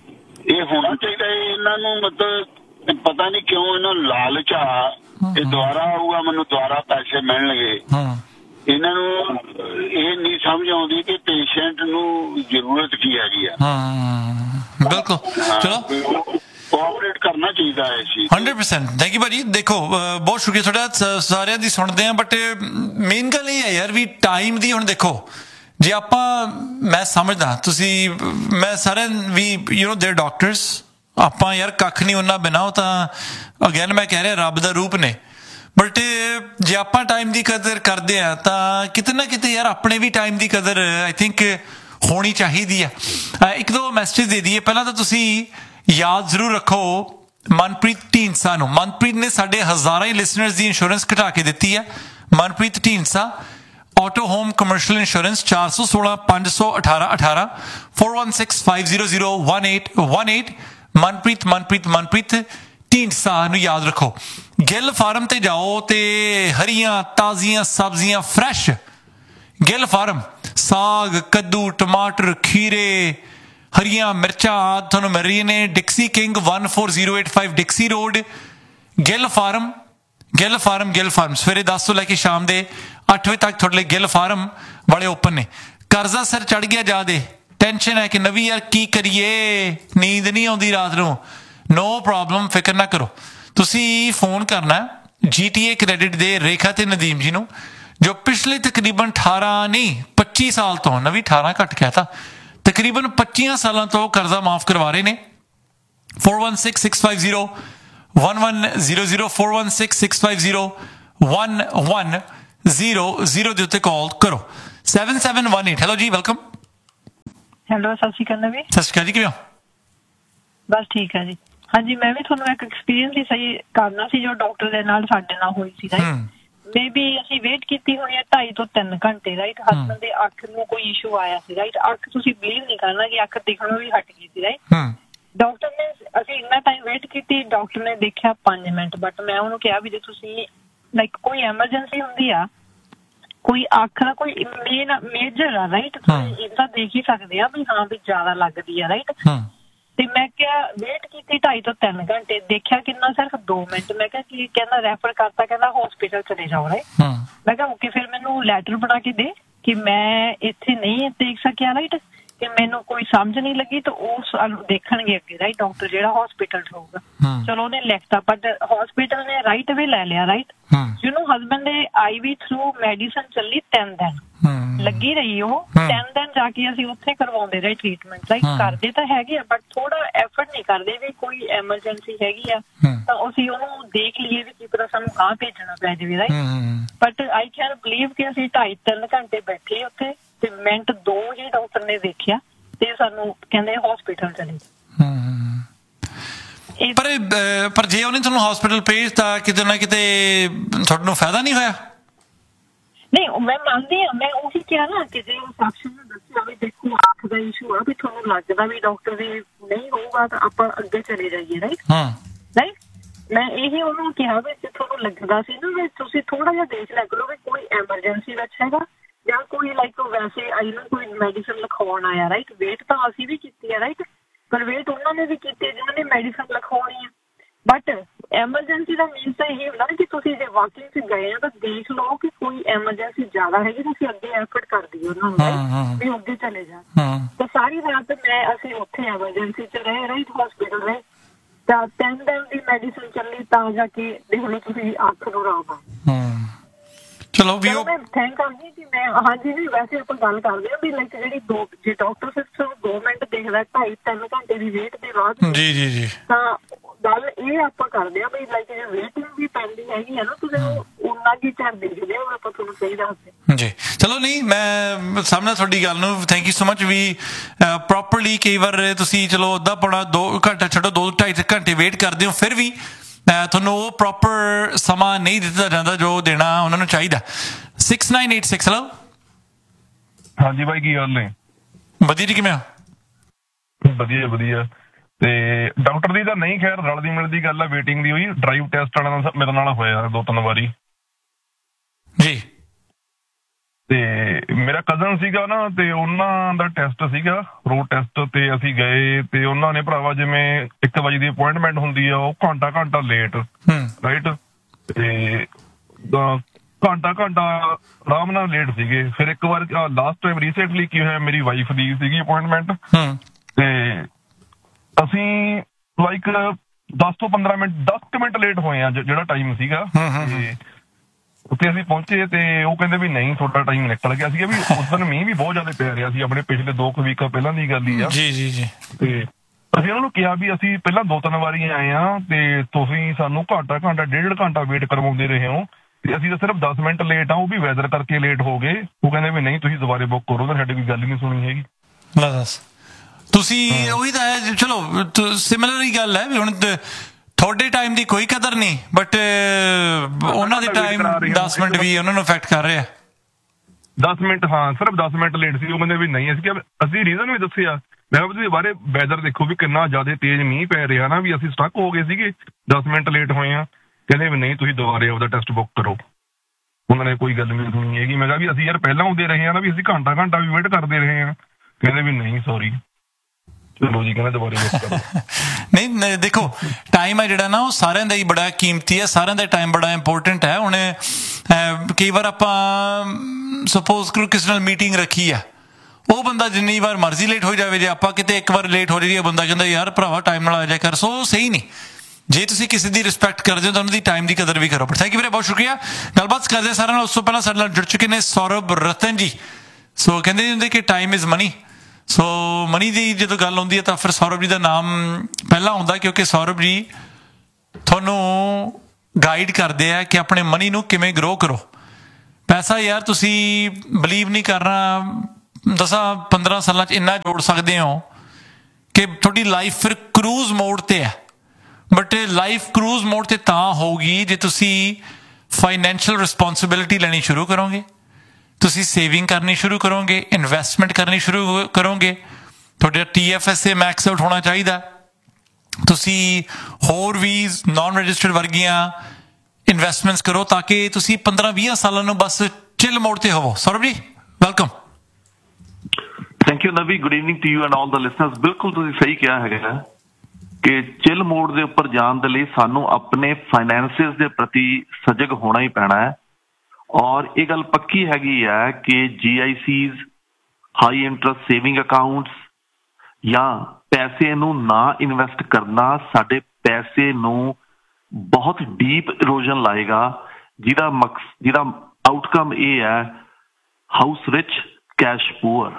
ਇਹ ਹੋਣਾ ਚਾਹੀਦਾ। ਇਹਨਾਂ ਨੂੰ ਮਤਲਬ ਪਤਾ ਨਹੀਂ ਕਿਉਂ ਇਹਨਾਂ ਨੂੰ ਲਾਲਚ ਆ, ਇਹ ਦੁਬਾਰਾ ਆਊਗਾ ਮੈਨੂੰ ਦੁਬਾਰਾ ਪੈਸੇ ਮਿਲਣਗੇ। ਇਹਨਾਂ ਨੂੰ ਇਹ ਨਹੀਂ ਸਮਝ ਆਉਂਦੀ ਕਿ ਪੇਸ਼ੈਂਟ ਨੂੰ ਜ਼ਰੂਰਤ ਕੀ ਹੈਗੀ ਆ। ਬਿਲਕੁਲ, ਚਲੋ ਕੋਆਪਰੇਟ ਕਰਨਾ ਚਾਹੀਦਾ ਹੈ ਜੀ। ਹੰਡਰਡ ਪਰਸੈਂਟ ਥੈਂਕ ਯੂ ਭਾਜੀ। ਦੇਖੋ ਬਹੁਤ ਸ਼ੁਕਰੀਆ ਤੁਹਾਡਾ, ਸਾਰਿਆਂ ਦੀ ਸੁਣਦੇ ਆ, ਬਟ ਮੇਨ ਗੱਲ ਇਹ ਹੈ ਯਾਰ ਵੀ ਟਾਈਮ ਦੀ। ਹੁਣ ਦੇਖੋ ਜੇ ਆਪਾਂ, ਮੈਂ ਸਮਝਦਾ ਤੁਸੀਂ ਮੈਂ ਸਾਰਿਆਂ ਵੀ ਯੂ ਨੋ ਦੇਅਰ ਡਾਕਟਰਸ, ਆਪਾਂ ਯਾਰ ਕੱਖ ਨਹੀਂ ਉਹਨਾਂ ਬਿਨਾਂ, ਉਹ ਤਾਂ ਅਗੇਨ ਮੈਂ ਕਹਿ ਰਿਹਾ ਰੱਬ ਦਾ ਰੂਪ ਨੇ, ਬਟ ਜੇ ਆਪਾਂ ਟਾਈਮ ਦੀ ਕਦਰ ਕਰਦੇ ਆ ਤਾਂ ਕਿਤੇ ਨਾ ਕਿਤੇ ਯਾਰ ਆਪਣੇ ਵੀ ਟਾਈਮ ਦੀ ਕਦਰ ਆਈ ਥਿੰਕ ਹੋਣੀ ਚਾਹੀਦੀ ਆ। ਇੱਕ ਦੋ ਮੈਸੇਜ ਦੇ ਦਈਏ। ਪਹਿਲਾਂ ਤਾਂ ਤੁਸੀਂ ਯਾਦ ਜ਼ਰੂਰ ਰੱਖੋ ਮਨਪ੍ਰੀਤ ਢੀਂਡਸਾ ਨੂੰ। ਮਨਪ੍ਰੀਤ ਨੇ ਸਾਡੇ ਹਜ਼ਾਰਾਂ ਹੀ ਲਿਸਨਰਸ ਦੀ ਇੰਸ਼ੋਰੈਂਸ ਘਟਾ ਕੇ ਦਿੱਤੀ ਹੈ। Manpreet Dhindsa, auto home commercial insurance, ਚਾਰ ਸੌ ਸੋਲਾਂ ਪੰਜ ਸੌ ਅਠਾਰਾਂ ਅਠਾਰਾਂ, four one six five zero zero one eight one eight. Manpreet Manpreet Manpreet Dhindsa ਨੂੰ ਯਾਦ ਰੱਖੋ। ਗਿੱਲ ਫਾਰਮ ਤੇ ਜਾਓ ਤੇ ਹਰੀਆਂ ਤਾਜ਼ੀਆਂ ਸਬਜ਼ੀਆਂ ਫਰੈਸ਼ ਗਿੱਲ ਫਾਰਮ, ਸਾਗ, ਕੱਦੂ, ਟਮਾਟਰ, ਖੀਰੇ, ਹਰੀਆਂ ਮਿਰਚਾਂ ਆਦਿ ਤੁਹਾਨੂੰ ਮਿਲ ਰਹੀਆਂ ਨੇ। ਡਿਕਸੀ king one four zero eight five ਡਿਕਸੀ road, Gill farm. Gill farm Gill farm ਸਵੇਰੇ ਦਸ ਤੋਂ ਲੈ ਕੇ ਸ਼ਾਮ ਦੇ ਅੱਠ ਵਜੇ ਤੱਕ ਤੁਹਾਡੇ ਲਈ ਗਿੱਲ ਫਾਰਮ ਵਾਲੇ ਓਪਨ ਨੇ। ਕਰਜ਼ਾ ਸਿਰ ਚੜ ਗਿਆ ਜ਼ਿਆਦੇ, ਟੈਨਸ਼ਨ ਹੈ ਕਿ ਨਵੀਂ ਯਾਰ ਕੀ ਕਰੀਏ, ਨੀਂਦ ਨਹੀਂ ਆਉਂਦੀ ਰਾਤ ਨੂੰ, ਨੋ ਪ੍ਰੋਬਲਮ, ਫਿਕਰ ਨਾ ਕਰੋ। ਤੁਸੀਂ ਫੋਨ ਕਰਨਾ ਜੀ ਟੀ ਏ ਕ੍ਰੈਡਿਟ ਦੇ ਰੇਖਾ ਤੇ ਨਦੀਮ ਜੀ ਨੂੰ, ਜੋ ਪਿਛਲੇ ਤਕਰੀਬਨ ਅਠਾਰਾਂ ਨਹੀਂ ਪੱਚੀ ਸਾਲ ਤੋਂ, ਨਵੀਂ ਅਠਾਰਾਂ ਘੱਟ ਕਹਿਤਾ, ਤਕਰੀਬਨ ਪੱਚੀਆਂ ਸਾਲਾਂ ਤੋਂ ਕਰਜ਼ਾ ਮਾਫ ਕਰਵਾ ਰਹੇ ਨੇ। Four one six six five zero one one zero zero, four one six six five zero one one zero zero ਦੇ ਉੱਤੇ ਕਾਲ ਕਰੋ। Seven seven one eight. Hello ਜੀ, ਵੈਲਕਮ। ਹੈਲੋ, ਸਤਿ ਸ਼੍ਰੀ ਅਕਾਲ ਨਵੀ। ਸਤਿ ਸ਼੍ਰੀ ਅਕਾਲ ਜੀ, ਕਿਵੇਂ ਹੋ? ਬਸ ਠੀਕ ਹੈ ਜੀ। ਹਾਂਜੀ, ਮੈਂ ਵੀ ਤੁਹਾਨੂੰ ਇੱਕ ਐਕਸਪੀਰੀਅੰਸ ਹੀ ਸਹੀ ਕਰਨਾ ਸੀ ਜੋ ਡਾਕਟਰ ਦੇ ਨਾਲ ਸਾਡੇ ਨਾਲ ਹੋਈ ਸੀ। ਮੇ ਬੀ ਅਸੀਂ ਵੇਟ ਕੀਤੀ ਹੋਣੀ ਹੈ ਢਾਈ ਤੋਂ ਤਿੰਨ ਘੰਟੇ ਰਾਈਟ। ਹਸਬੈਂਡ ਦੇ ਅੱਖ ਨੂੰ ਕੋਈ ਇਸ਼ੂ ਆਇਆ ਸੀ ਰਾਈਟ। ਅੱਖ ਤੁਸੀਂ ਬਿਲੀਵ ਨਹੀਂ ਕਰਨਾ ਕਿ ਅੱਖ ਦਿਖਣੋਂ ਵੀ ਹਟ ਗਈ ਸੀ ਰਾਈਟ। ਡਾਕਟਰ ਨੇ, ਅਸੀਂ ਇੰਨਾ ਟਾਈਮ ਵੇਟ ਕੀਤੀ, ਡਾਕਟਰ ਨੇ ਦੇਖਿਆ ਪੰਜ ਮਿੰਟ, ਬਟ ਮੈਂ ਉਹਨੂੰ ਕਿਹਾ ਵੀ ਜੇ ਤੁਸੀਂ ਲਾਈਕ ਕੋਈ ਐਮਰਜੈਂਸੀ ਹੁੰਦੀ ਆ, ਕੋਈ ਅੱਖ ਦਾ ਕੋਈ ਮੇਨ ਮੇਜਰ ਆ ਰਾਈਟ, ਤੁਸੀਂ ਇੱਦਾਂ ਦੇਖ ਹੀ ਸਕਦੇ ਆ ਵੀ ਹਾਂ ਵੀ ਜ਼ਿਆਦਾ ਲੱਗਦੀ ਆ ਰਾਈਟ। ਤੇ ਮੈਂ ਕਿਹਾ ਵੇਟ ਕੀਤੀ ਢਾਈ ਤੋਂ ਤਿੰਨ ਘੰਟੇ, ਦੇਖਿਆ ਕਿੰਨਾ ਸਿਰਫ ਦੋ ਮਿੰਟ। ਮੈਂ ਕਿਹਾ ਕੀ ਕਹਿੰਦਾ, ਰੈਫਰ ਕਰਤਾ, ਕਹਿੰਦਾ ਹੌਸਪੀਟਲ ਚਲੇ ਜਾਓ ਰਾਈਟ। ਮੈਂ ਕਿਹਾ ਓਕੇ, ਫਿਰ ਮੈਨੂੰ ਲੈਟਰ ਬਣਾ ਕੇ ਦੇ ਕਿ ਮੈਂ ਇੱਥੇ ਨਹੀਂ ਦੇਖ ਸਕਿਆ ਰਾਈਟ, ਕਿ ਮੈਨੂੰ ਕੋਈ ਸਮਝ ਨਹੀਂ ਲੱਗੀ, ਤਾਂ ਉਹ ਸਾਨੂੰ ਦੇਖਣਗੇ ਅੱਗੇ ਰਾਈਟ ਡਾਕਟਰ ਜਿਹੜਾ ਹੌਸਪੀਟਲ ਚ ਹੋਊਗਾ। ਚਲੋ ਉਹਨੇ ਲਿਖਤਾ, ਬਟ ਹੌਸਪੀਟਲ ਨੇ ਰਾਈਟ ਵੇ ਲੈ ਲਿਆ ਰਾਈਟ। ਜਿਹਨੂੰ ਹਸਬੈਂਡ ਦੇ ਆਈ ਵੀ ਥਰੂ ਮੈਡੀਸਨ ਚੱਲੀ ਤਿੰਨ ਦਿਨ ਲੱਗੀ ਰਹੀ, ਉਹ ਤਿੰਨ ਦਿਨ ਜਾ ਕੇ ਅਸੀਂ ਉੱਥੇ ਕਰਵਾਉਂਦੇ ਰਹੇ ਟ੍ਰੀਟਮੈਂਟ ਰਾਈਟ। ਕਰਦੇ ਤਾਂ ਹੈਗੇ ਆ ਬਟ ਥੋੜਾ ਐਫਰਟ ਨਹੀਂ ਕਰਦੇ ਵੀ ਕੋਈ ਐਮਰਜੈਂਸੀ ਹੈਗੀ ਆ ਤਾਂ ਅਸੀਂ ਉਹਨੂੰ ਦੇਖ ਲਈਏ ਵੀ ਕੀ ਪਤਾ ਸਾਨੂੰ ਗਾਂ ਭੇਜਣਾ ਪੈ ਜਾਵੇ right. But I can believe ਕਿ ਅਸੀਂ ਢਾਈ ਤਿੰਨ ਘੰਟੇ ਬੈਠੇ ਉੱਥੇ ਤੇ ਮਿੰਟ ਦੋ ਹੀ ਡਾਕਟਰ ਨੇ ਦੇਖਿਆ ਤੇ ਸਾਨੂੰ ਕਹਿੰਦੇ ਹੌਸਪੀਟਲ ਚਲੇ। ਪਰ ਪਰ ਜੇ ਉਹਨੇ ਤੁਹਾਨੂੰ ਹੌਸਪੀਟਲ ਭੇਜਤਾ ਕਿਤੇ ਨਾ ਕਿਤੇ ਤੁਹਾਨੂੰ ਫਾਇਦਾ ਨਹੀਂ ਹੋਇਆ? ਨਹੀਂ, ਮੈਂ ਮੰਨਦੀ ਹਾਂ, ਮੈਂ ਉਹੀ ਕਿਹਾ ਨਾ ਕਿ ਜੇ ਸਾਕਸ਼ੀ ਨੂੰ ਦੱਸਿਆ ਵੀ ਦੇਖੋ ਅੱਖ ਦਾ ਇਸ਼ੂ ਆ, ਵੀ ਤੁਹਾਨੂੰ ਲੱਗਦਾ ਵੀ ਡਾਕਟਰ ਦੀ ਨਹੀਂ ਹੋਊਗਾ ਤਾਂ ਆਪਾਂ ਅੱਗੇ ਚਲੇ ਜਾਈਏ ਰਾਈਟ ਰਾਈਟ। ਮੈਂ ਇਹੀ ਉਹਨੂੰ ਕਿਹਾ ਵੀ ਜੇ ਤੁਹਾਨੂੰ ਲੱਗਦਾ ਸੀ ਨਾ ਵੀ ਤੁਸੀਂ ਥੋੜਾ ਜਿਹਾ ਦੇਖ ਲਿਆ ਕਰੋ ਵੀ ਕੋਈ ਐਮਰਜੈਂਸੀ ਵਿੱਚ ਹੈਗਾ ਜਾਂ ਕੋਈ ਲਾਈਕ ਵੈਸੇ ਆਈ ਨਾ ਕੋਈ ਮੈਡੀਸਨ ਲਿਖਾਉਣ ਆਇਆ ਰਾਈਟ। ਵੇਟ ਤਾਂ ਅਸੀਂ ਵੀ ਕੀਤੀ ਹੈ ਰਾਈਟ, ਪਰ ਵੇਟ ਉਹਨਾਂ ਨੇ ਵੀ ਕੀਤੀ ਜਿਹਨਾਂ ਨੇ ਮੈਡੀਸਨ ਲਿਖਾਉਣੀ ਹੈ। ਬਟ ਐਮਰਜੈਂਸੀ ਦਾ ਮੀਨਸ ਤਾਂ ਇਹ ਹੁੰਦਾ ਨਾ ਕਿ ਤੁਸੀਂ ਜੇ ਵਾਕਿੰਗ 'ਚ ਗਏ ਆ ਤਾਂ ਦੇਖ ਲਓ ਕਿ ਕੋਈ ਐਮਰਜੈਂਸੀ ਜ਼ਿਆਦਾ ਹੈਗੀ ਤਾਂ ਅਸੀਂ ਅੱਗੇ ਐਫਰਟ ਕਰ ਦਈਏ ਉਹਨਾਂ ਨੂੰ ਵੀ ਅੱਗੇ ਚਲੇ ਜਾਣ। ਤਾਂ ਸਾਰੀ ਰਾਤ ਮੈਂ ਅਸੀਂ ਉੱਥੇ ਐਮਰਜੈਂਸੀ 'ਚ ਰਹੇ ਰਾਈਟ, ਹੌਸਪੀਟਲ ਰਹੇ, ਤਾਂ ਤਿੰਨ ਦਿਨ ਦੀ ਮੈਡੀਸਨ ਚੱਲੀ ਤਾਂ ਜਾ ਕੇ ਦੇਖ ਲਓ ਤੁਸੀਂ ਅੱਖ ਨੂੰ ਆਰਾਮ ਆ। ਚਲੋ ਵੀ ਮੈਂ ਥੈਂਕ ਕਰਦੀ ਕਿ ਮੈਂ ਹਾਂਜੀ ਜੀ ਵੈਸੇ ਆਪਾਂ ਗੱਲ ਕਰਦੇ ਹਾਂ ਵੀ ਲਾਈਕ ਜਿਹੜੀ ਦੋ ਜੇ ਡਾਕਟਰ ਸਿਰਫ ਦੋ ਮਿੰਟ ਦੇਖਦਾ ਢਾਈ ਤਿੰਨ ਘੰਟੇ ਦੀ ਵੇਟ ਦੇ ਬਾਅਦ ਜੀ ਜੀ ਜੀ ਤਾਂ ਗੱਲ ਇਹ ਆਪਾਂ ਕਰਦੇ ਆ ਵੀ ਲਾਈਕ ਜੇ ਵੇਟਿੰਗ ਵੀ ਪੈਂਦੀ ਹੈਗੀ ਆ ਨਾ ਤੁਸੀਂ ਉਹਨਾਂ ਦੀ ਚੈੱਕ ਦੇਖਦੇ ਹੋ ਆਪਾਂ ਤੁਹਾਨੂੰ ਸਹੀ ਦੱਸਦੇ ਜੀ। ਚਲੋ ਨਹੀਂ ਮੈਂ ਸਮਝਦਾ ਤੁਹਾਡੀ ਗੱਲ ਨੂੰ, thank you so much. We properly ਕਈ ਵਾਰ ਤੁਸੀਂ ਚਲੋ ਅੱਧਾ ਪੌਣਾ ਦੋ ਘੰਟਾ ਛੱਡੋ ਦੋ ਢਾਈ ਘੰਟੇ ਵੇਟ ਕਰਦੇ ਹੋ, ਫਿਰ ਵੀ ਤੁਹਾਨੂੰ ਉਹ ਪ੍ਰੋਪਰ ਸਮਾਂ ਨਹੀਂ ਦਿੱਤਾ ਜਾਂਦਾ ਜੋ ਦੇਣਾ ਉਹਨਾਂ ਨੂੰ ਚਾਹੀਦਾ। Six nine eight six hello. ਹਾਂਜੀ ਬਾਈ ਕੀ ਹਾਲ ਨੇ? ਵਧੀਆ ਜੀ, ਕਿਵੇਂ ਹੋ? ਵਧੀਆ ਵਧੀਆ। ਤੇ ਡਾਕਟਰ ਦੀ ਤਾਂ ਨਹੀਂ ਖੈਰ ਰਲਦੀ ਮਿਲਦੀ ਗੱਲ ਆ, ਵੇਟਿੰਗ ਦੀ ਹੋਈ। ਡਰਾਈਵ ਟੈਸਟ ਵਾਲਾ ਮੇਰੇ ਨਾਲ ਹੋਇਆ ਦੋ ਤਿੰਨ ਵਾਰੀ ਜੀ। ਤੇ ਮੇਰਾ ਕਜ਼ਨ ਸੀਗਾ ਨਾ ਤੇ ਉਹਨਾਂ ਦਾ ਟੈਸਟ ਸੀਗਾ ਰੋਡ ਟੈਸਟ, ਤੇ ਅਸੀਂ ਗਏ ਤੇ ਉਹਨਾਂ ਨੇ ਭਰਾਵਾ ਜਿਵੇਂ ਇੱਕ ਵਜੇ ਦੀ ਅਪੁਆਇੰਟਮੈਂਟ ਹੁੰਦੀ ਆ ਉਹ ਘੰਟਾ ਘੰਟਾ ਲੇਟ ਰਾਈਟ, ਤੇ ਘੰਟਾ ਘੰਟਾ ਆਰਾਮ ਨਾਲ ਲੇਟ ਸੀਗੇ। ਫਿਰ ਇੱਕ ਵਾਰ ਲਾਸਟ ਟਾਈਮ ਰੀਸੈਂਟਲੀ ਕੀ ਹੋਇਆ, ਮੇਰੀ ਵਾਈਫ ਦੀ ਸੀਗੀ ਅਪੁਆਇੰਟਮੈਂਟ ਤੇ ਅਸੀਂ ਲਾਈਕ ਦਸ ਤੋਂ ਪੰਦਰਾਂ ਮਿੰਟ ਦਸ ਕੁ ਮਿੰਟ ਲੇਟ ਹੋਏ ਆ ਜਿਹੜਾ ਟਾਈਮ ਸੀਗਾ। ਉੱਥੇ ਅਸੀਂ ਪਹੁੰਚੇ ਤੇ ਉਹ ਕਹਿੰਦੇ ਵੀ ਨਹੀਂ ਤੁਹਾਡਾ ਟਾਈਮ ਨਿਕਲ ਗਿਆ ਸੀਗਾ। ਵੀ ਉਸ ਦਿਨ ਮੀਂਹ ਵੀ ਬਹੁਤ ਜ਼ਿਆਦਾ ਪੈ ਰਿਹਾ ਸੀ, ਆਪਣੇ ਪਿਛਲੇ ਦੋ ਕੁ ਵੀਕਾਂ ਪਹਿਲਾਂ ਦੀ ਗੱਲ ਹੀ ਆ। ਜੀ ਜੀ ਜੀ। ਤੇ ਅਸੀਂ ਉਹਨਾਂ ਨੂੰ ਕਿਹਾ ਵੀ ਅਸੀਂ ਪਹਿਲਾਂ ਦੋ ਤਿੰਨ ਵਾਰੀ ਆਏ ਆ ਤੇ ਤੁਸੀਂ ਸਾਨੂੰ ਘੰਟਾ ਘੰਟਾ ਡੇਢ ਡੇਢ ਘੰਟਾ ਵੇਟ ਕਰਵਾਉਂਦੇ ਰਹੇ ਹੋ ਤੇ ਅਸੀਂ ਤਾਂ ਸਿਰਫ ਦਸ ਮਿੰਟ ਲੇਟ ਆ, ਉਹ ਵੀ ਵੈਦਰ ਕਰਕੇ ਲੇਟ ਹੋ ਗਏ। ਉਹ ਕਹਿੰਦੇ ਵੀ ਨਹੀਂ ਤੁਸੀਂ ਦੁਬਾਰੇ ਬੁੱਕ ਕਰੋ, ਤਾਂ ਸਾਡੀ ਕੋਈ ਗੱਲ ਹੀ ਨਹੀਂ ਸੁਣੀ ਹੈਗੀ। ਦੱਸ ਤੁਸੀਂ ਉਹੀ ਤਾਂ ਹੈ। ਚਲੋ ਸਿਮਿਲਰ ਹੀ ਗੱਲ ਹੈ ਵੀ ਹੁਣ ਤੁਹਾਡੇ ਟਾਈਮ ਦੀ ਕੋਈ ਕਦਰ ਨਹੀਂ, ਬਟ ਉਹਨਾਂ ਦੇ ਟਾਈਮ ਦਸ ਮਿੰਟ ਵੀ ਉਹਨਾਂ ਨੂੰ ਅਫੈਕਟ ਕਰ ਰਿਹਾ। ਦਸ ਮਿੰਟ ਹਾਂ ਸਿਰਫ ਦਸ ਮਿੰਟ ਲੇਟ ਸੀ। ਉਹ ਕਹਿੰਦੇ ਵੀ ਨਹੀਂ, ਅਸੀਂ ਅਸੀਂ ਰੀਜ਼ਨ ਵੀ ਦੱਸਿਆ। ਮੈਂ ਕਿਹਾ ਤੁਸੀਂ ਬਾਰੇ ਵੈਦਰ ਦੇਖੋ ਵੀ ਕਿੰਨਾ ਜ਼ਿਆਦਾ ਤੇਜ਼ ਮੀਂਹ ਪੈ ਰਿਹਾ ਨਾ, ਵੀ ਅਸੀਂ ਸਟਕ ਹੋ ਗਏ ਸੀਗੇ, ਦਸ ਮਿੰਟ ਲੇਟ ਹੋਏ ਆ। ਕਹਿੰਦੇ ਵੀ ਨਹੀਂ ਤੁਸੀਂ ਦੁਬਾਰੇ ਉਹਦਾ ਟੈਸਟ ਬੁੱਕ ਕਰੋ। ਉਹਨਾਂ ਨੇ ਕੋਈ ਗੱਲ ਨਹੀਂ ਸੁਣੀ ਹੈਗੀ। ਮੈਂ ਕਿਹਾ ਵੀ ਅਸੀਂ ਯਾਰ ਪਹਿਲਾਂ ਆਉਂਦੇ ਰਹੇ ਆ ਨਾ, ਵੀ ਅਸੀਂ ਘੰਟਾ ਘੰਟਾ ਵੀ ਵੇਟ ਕਰਦੇ ਰਹੇ ਆ। ਕਹਿੰਦੇ ਵੀ ਨਹੀਂ ਸੌਰੀ, ਚਲੋ ਜੀ ਕਹਿੰਦੇ ਦੁਬਾਰੇ ਬੁੱਕ ਕਰੋ। ਨਹੀਂ ਦੇਖੋ ਟਾਈਮ ਹੈ ਜਿਹੜਾ ਨਾ ਉਹ ਸਾਰਿਆਂ ਦਾ ਹੀ ਬੜਾ ਕੀਮਤੀ ਹੈ, ਸਾਰਿਆਂ ਦਾ ਟਾਈਮ ਬੜਾ ਇੰਪੋਰਟੈਂਟ ਹੈ। ਹੁਣ ਕਈ ਵਾਰ ਆਪਾਂ ਸਪੋਜ਼ ਕਰੋ ਕਿਸੇ ਨਾਲ ਮੀਟਿੰਗ ਰੱਖੀ ਆ, ਉਹ ਬੰਦਾ ਜਿੰਨੀ ਵਾਰ ਮਰਜ਼ੀ ਲੇਟ ਹੋ ਜਾਵੇ, ਜੇ ਆਪਾਂ ਕਿਤੇ ਇੱਕ ਵਾਰ ਲੇਟ ਹੋ ਜਾਈਏ ਬੰਦਾ ਕਹਿੰਦਾ ਯਾਰ ਭਰਾਵਾ ਟਾਈਮ ਨਾਲ ਆ ਜਾਇਆ ਕਰ। ਸੋ ਸਹੀ ਨਹੀਂ, ਜੇ ਤੁਸੀਂ ਕਿਸੇ ਦੀ ਰਿਸਪੈਕਟ ਕਰਦੇ ਹੋ ਤਾਂ ਉਹਨਾਂ ਦੀ ਟਾਈਮ ਦੀ ਕਦਰ ਵੀ ਕਰੋ। ਪਰ ਥੈਂਕ ਯੂ ਵੀਰੇ, ਬਹੁਤ ਸ਼ੁਕਰੀਆ। ਗੱਲਬਾਤ ਕਰਦੇ ਸਾਰਿਆਂ ਨਾਲ। ਉਸ ਤੋਂ ਪਹਿਲਾਂ ਸਾਡੇ ਨਾਲ ਜੁੜ ਚੁੱਕੇ ਨੇ ਸੌਰਭ ਰਤਨ ਜੀ। ਸੋ ਕਹਿੰਦੇ ਹੁੰਦੇ ਕਿ time is money. So many ਦੀ ਜਦੋਂ ਗੱਲ ਆਉਂਦੀ ਹੈ ਤਾਂ ਫਿਰ ਸੌਰਭ ਜੀ ਦਾ ਨਾਮ ਪਹਿਲਾਂ ਆਉਂਦਾ, ਕਿਉਂਕਿ ਸੌਰਭ ਜੀ ਤੁਹਾਨੂੰ ਗਾਈਡ ਕਰਦੇ ਆ ਕਿ ਆਪਣੇ ਮਨੀ ਨੂੰ ਕਿਵੇਂ ਗਰੋ ਕਰੋ। ਪੈਸਾ ਯਾਰ ਤੁਸੀਂ ਬਲੀਵ ਨਹੀਂ ਕਰਨਾ, ਦਸਾਂ ਪੰਦਰਾਂ ਸਾਲਾਂ 'ਚ ਇੰਨਾ ਜੋੜ ਸਕਦੇ ਹੋ ਕਿ ਤੁਹਾਡੀ ਲਾਈਫ ਫਿਰ ਕਰੂਜ਼ ਮੋਡ 'ਤੇ ਹੈ। ਬਟ ਲਾਈਫ ਕਰੂਜ਼ ਮੋਡ 'ਤੇ ਤਾਂ ਹੋਊਗੀ ਜੇ ਤੁਸੀਂ ਫਾਈਨੈਂਸ਼ੀਅਲ ਰਿਸਪੋਂਸਿਬਿਲਿਟੀ ਲੈਣੀ ਸ਼ੁਰੂ ਕਰੋਗੇ, ਤੁਸੀਂ ਸੇਵਿੰਗ ਕਰਨੀ ਸ਼ੁਰੂ ਕਰੋਗੇ, ਇਨਵੈਸਟਮੈਂਟ ਕਰਨੀ ਸ਼ੁਰੂ ਕਰੋਗੇ, ਤੁਹਾਡਾ T F S A Max out ਹੋਣਾ ਚਾਹੀਦਾ, ਤੁਸੀਂ ਹੋਰ ਵੀ ਨਾਨ ਰਜਿਸਟਰਡ ਵਰਗੀਆਂ ਇਨਵੈਸਟਮੈਂਟਸ ਕਰੋ ਤਾਂ ਕਿ ਤੁਸੀਂ ਪੰਦਰਾਂ ਵੀਹ ਸਾਲਾਂ ਨੂੰ ਬਸ ਚਿਲ ਮੋਡ 'ਤੇ ਹੋਵੋ। ਸੌਰਭ ਜੀ ਵੈਲਕਮ। ਥੈਂਕ ਥੈਂਕ ਯੂ ਨਵੀ, good evening to you and all the listeners. ਬਿਲਕੁਲ ਤੁਸੀਂ ਸਹੀ ਕਿਹਾ ਹੈਗਾ ਕਿ ਚਿਲ ਮੋਡ ਦੇ ਉੱਪਰ ਜਾਣ ਦੇ ਲਈ ਸਾਨੂੰ ਆਪਣੇ ਫਾਈਨੈਂਸਿਸ ਦੇ ਪ੍ਰਤੀ ਸਜਗ ਹੋਣਾ ਹੀ ਪੈਣਾ ਹੈ। ਔਰ ਇਹ ਗੱਲ ਪੱਕੀ ਹੈਗੀ ਹੈ ਕਿ ਜੀ ਆਈ cease, high interest saving accounts ਜਾਂ ਪੈਸੇ ਨੂੰ ਨਾ ਇਨਵੈਸਟ ਕਰਨਾ ਸਾਡੇ ਪੈਸੇ ਨੂੰ ਬਹੁਤ ਡੀਪ ਇਰੋਜ਼ਨ ਲਾਏਗਾ, ਜਿਹਦਾ ਮਕਸ ਜਿਹਦਾ ਆਊਟਕਮ ਇਹ ਹੈ house rich cash poor,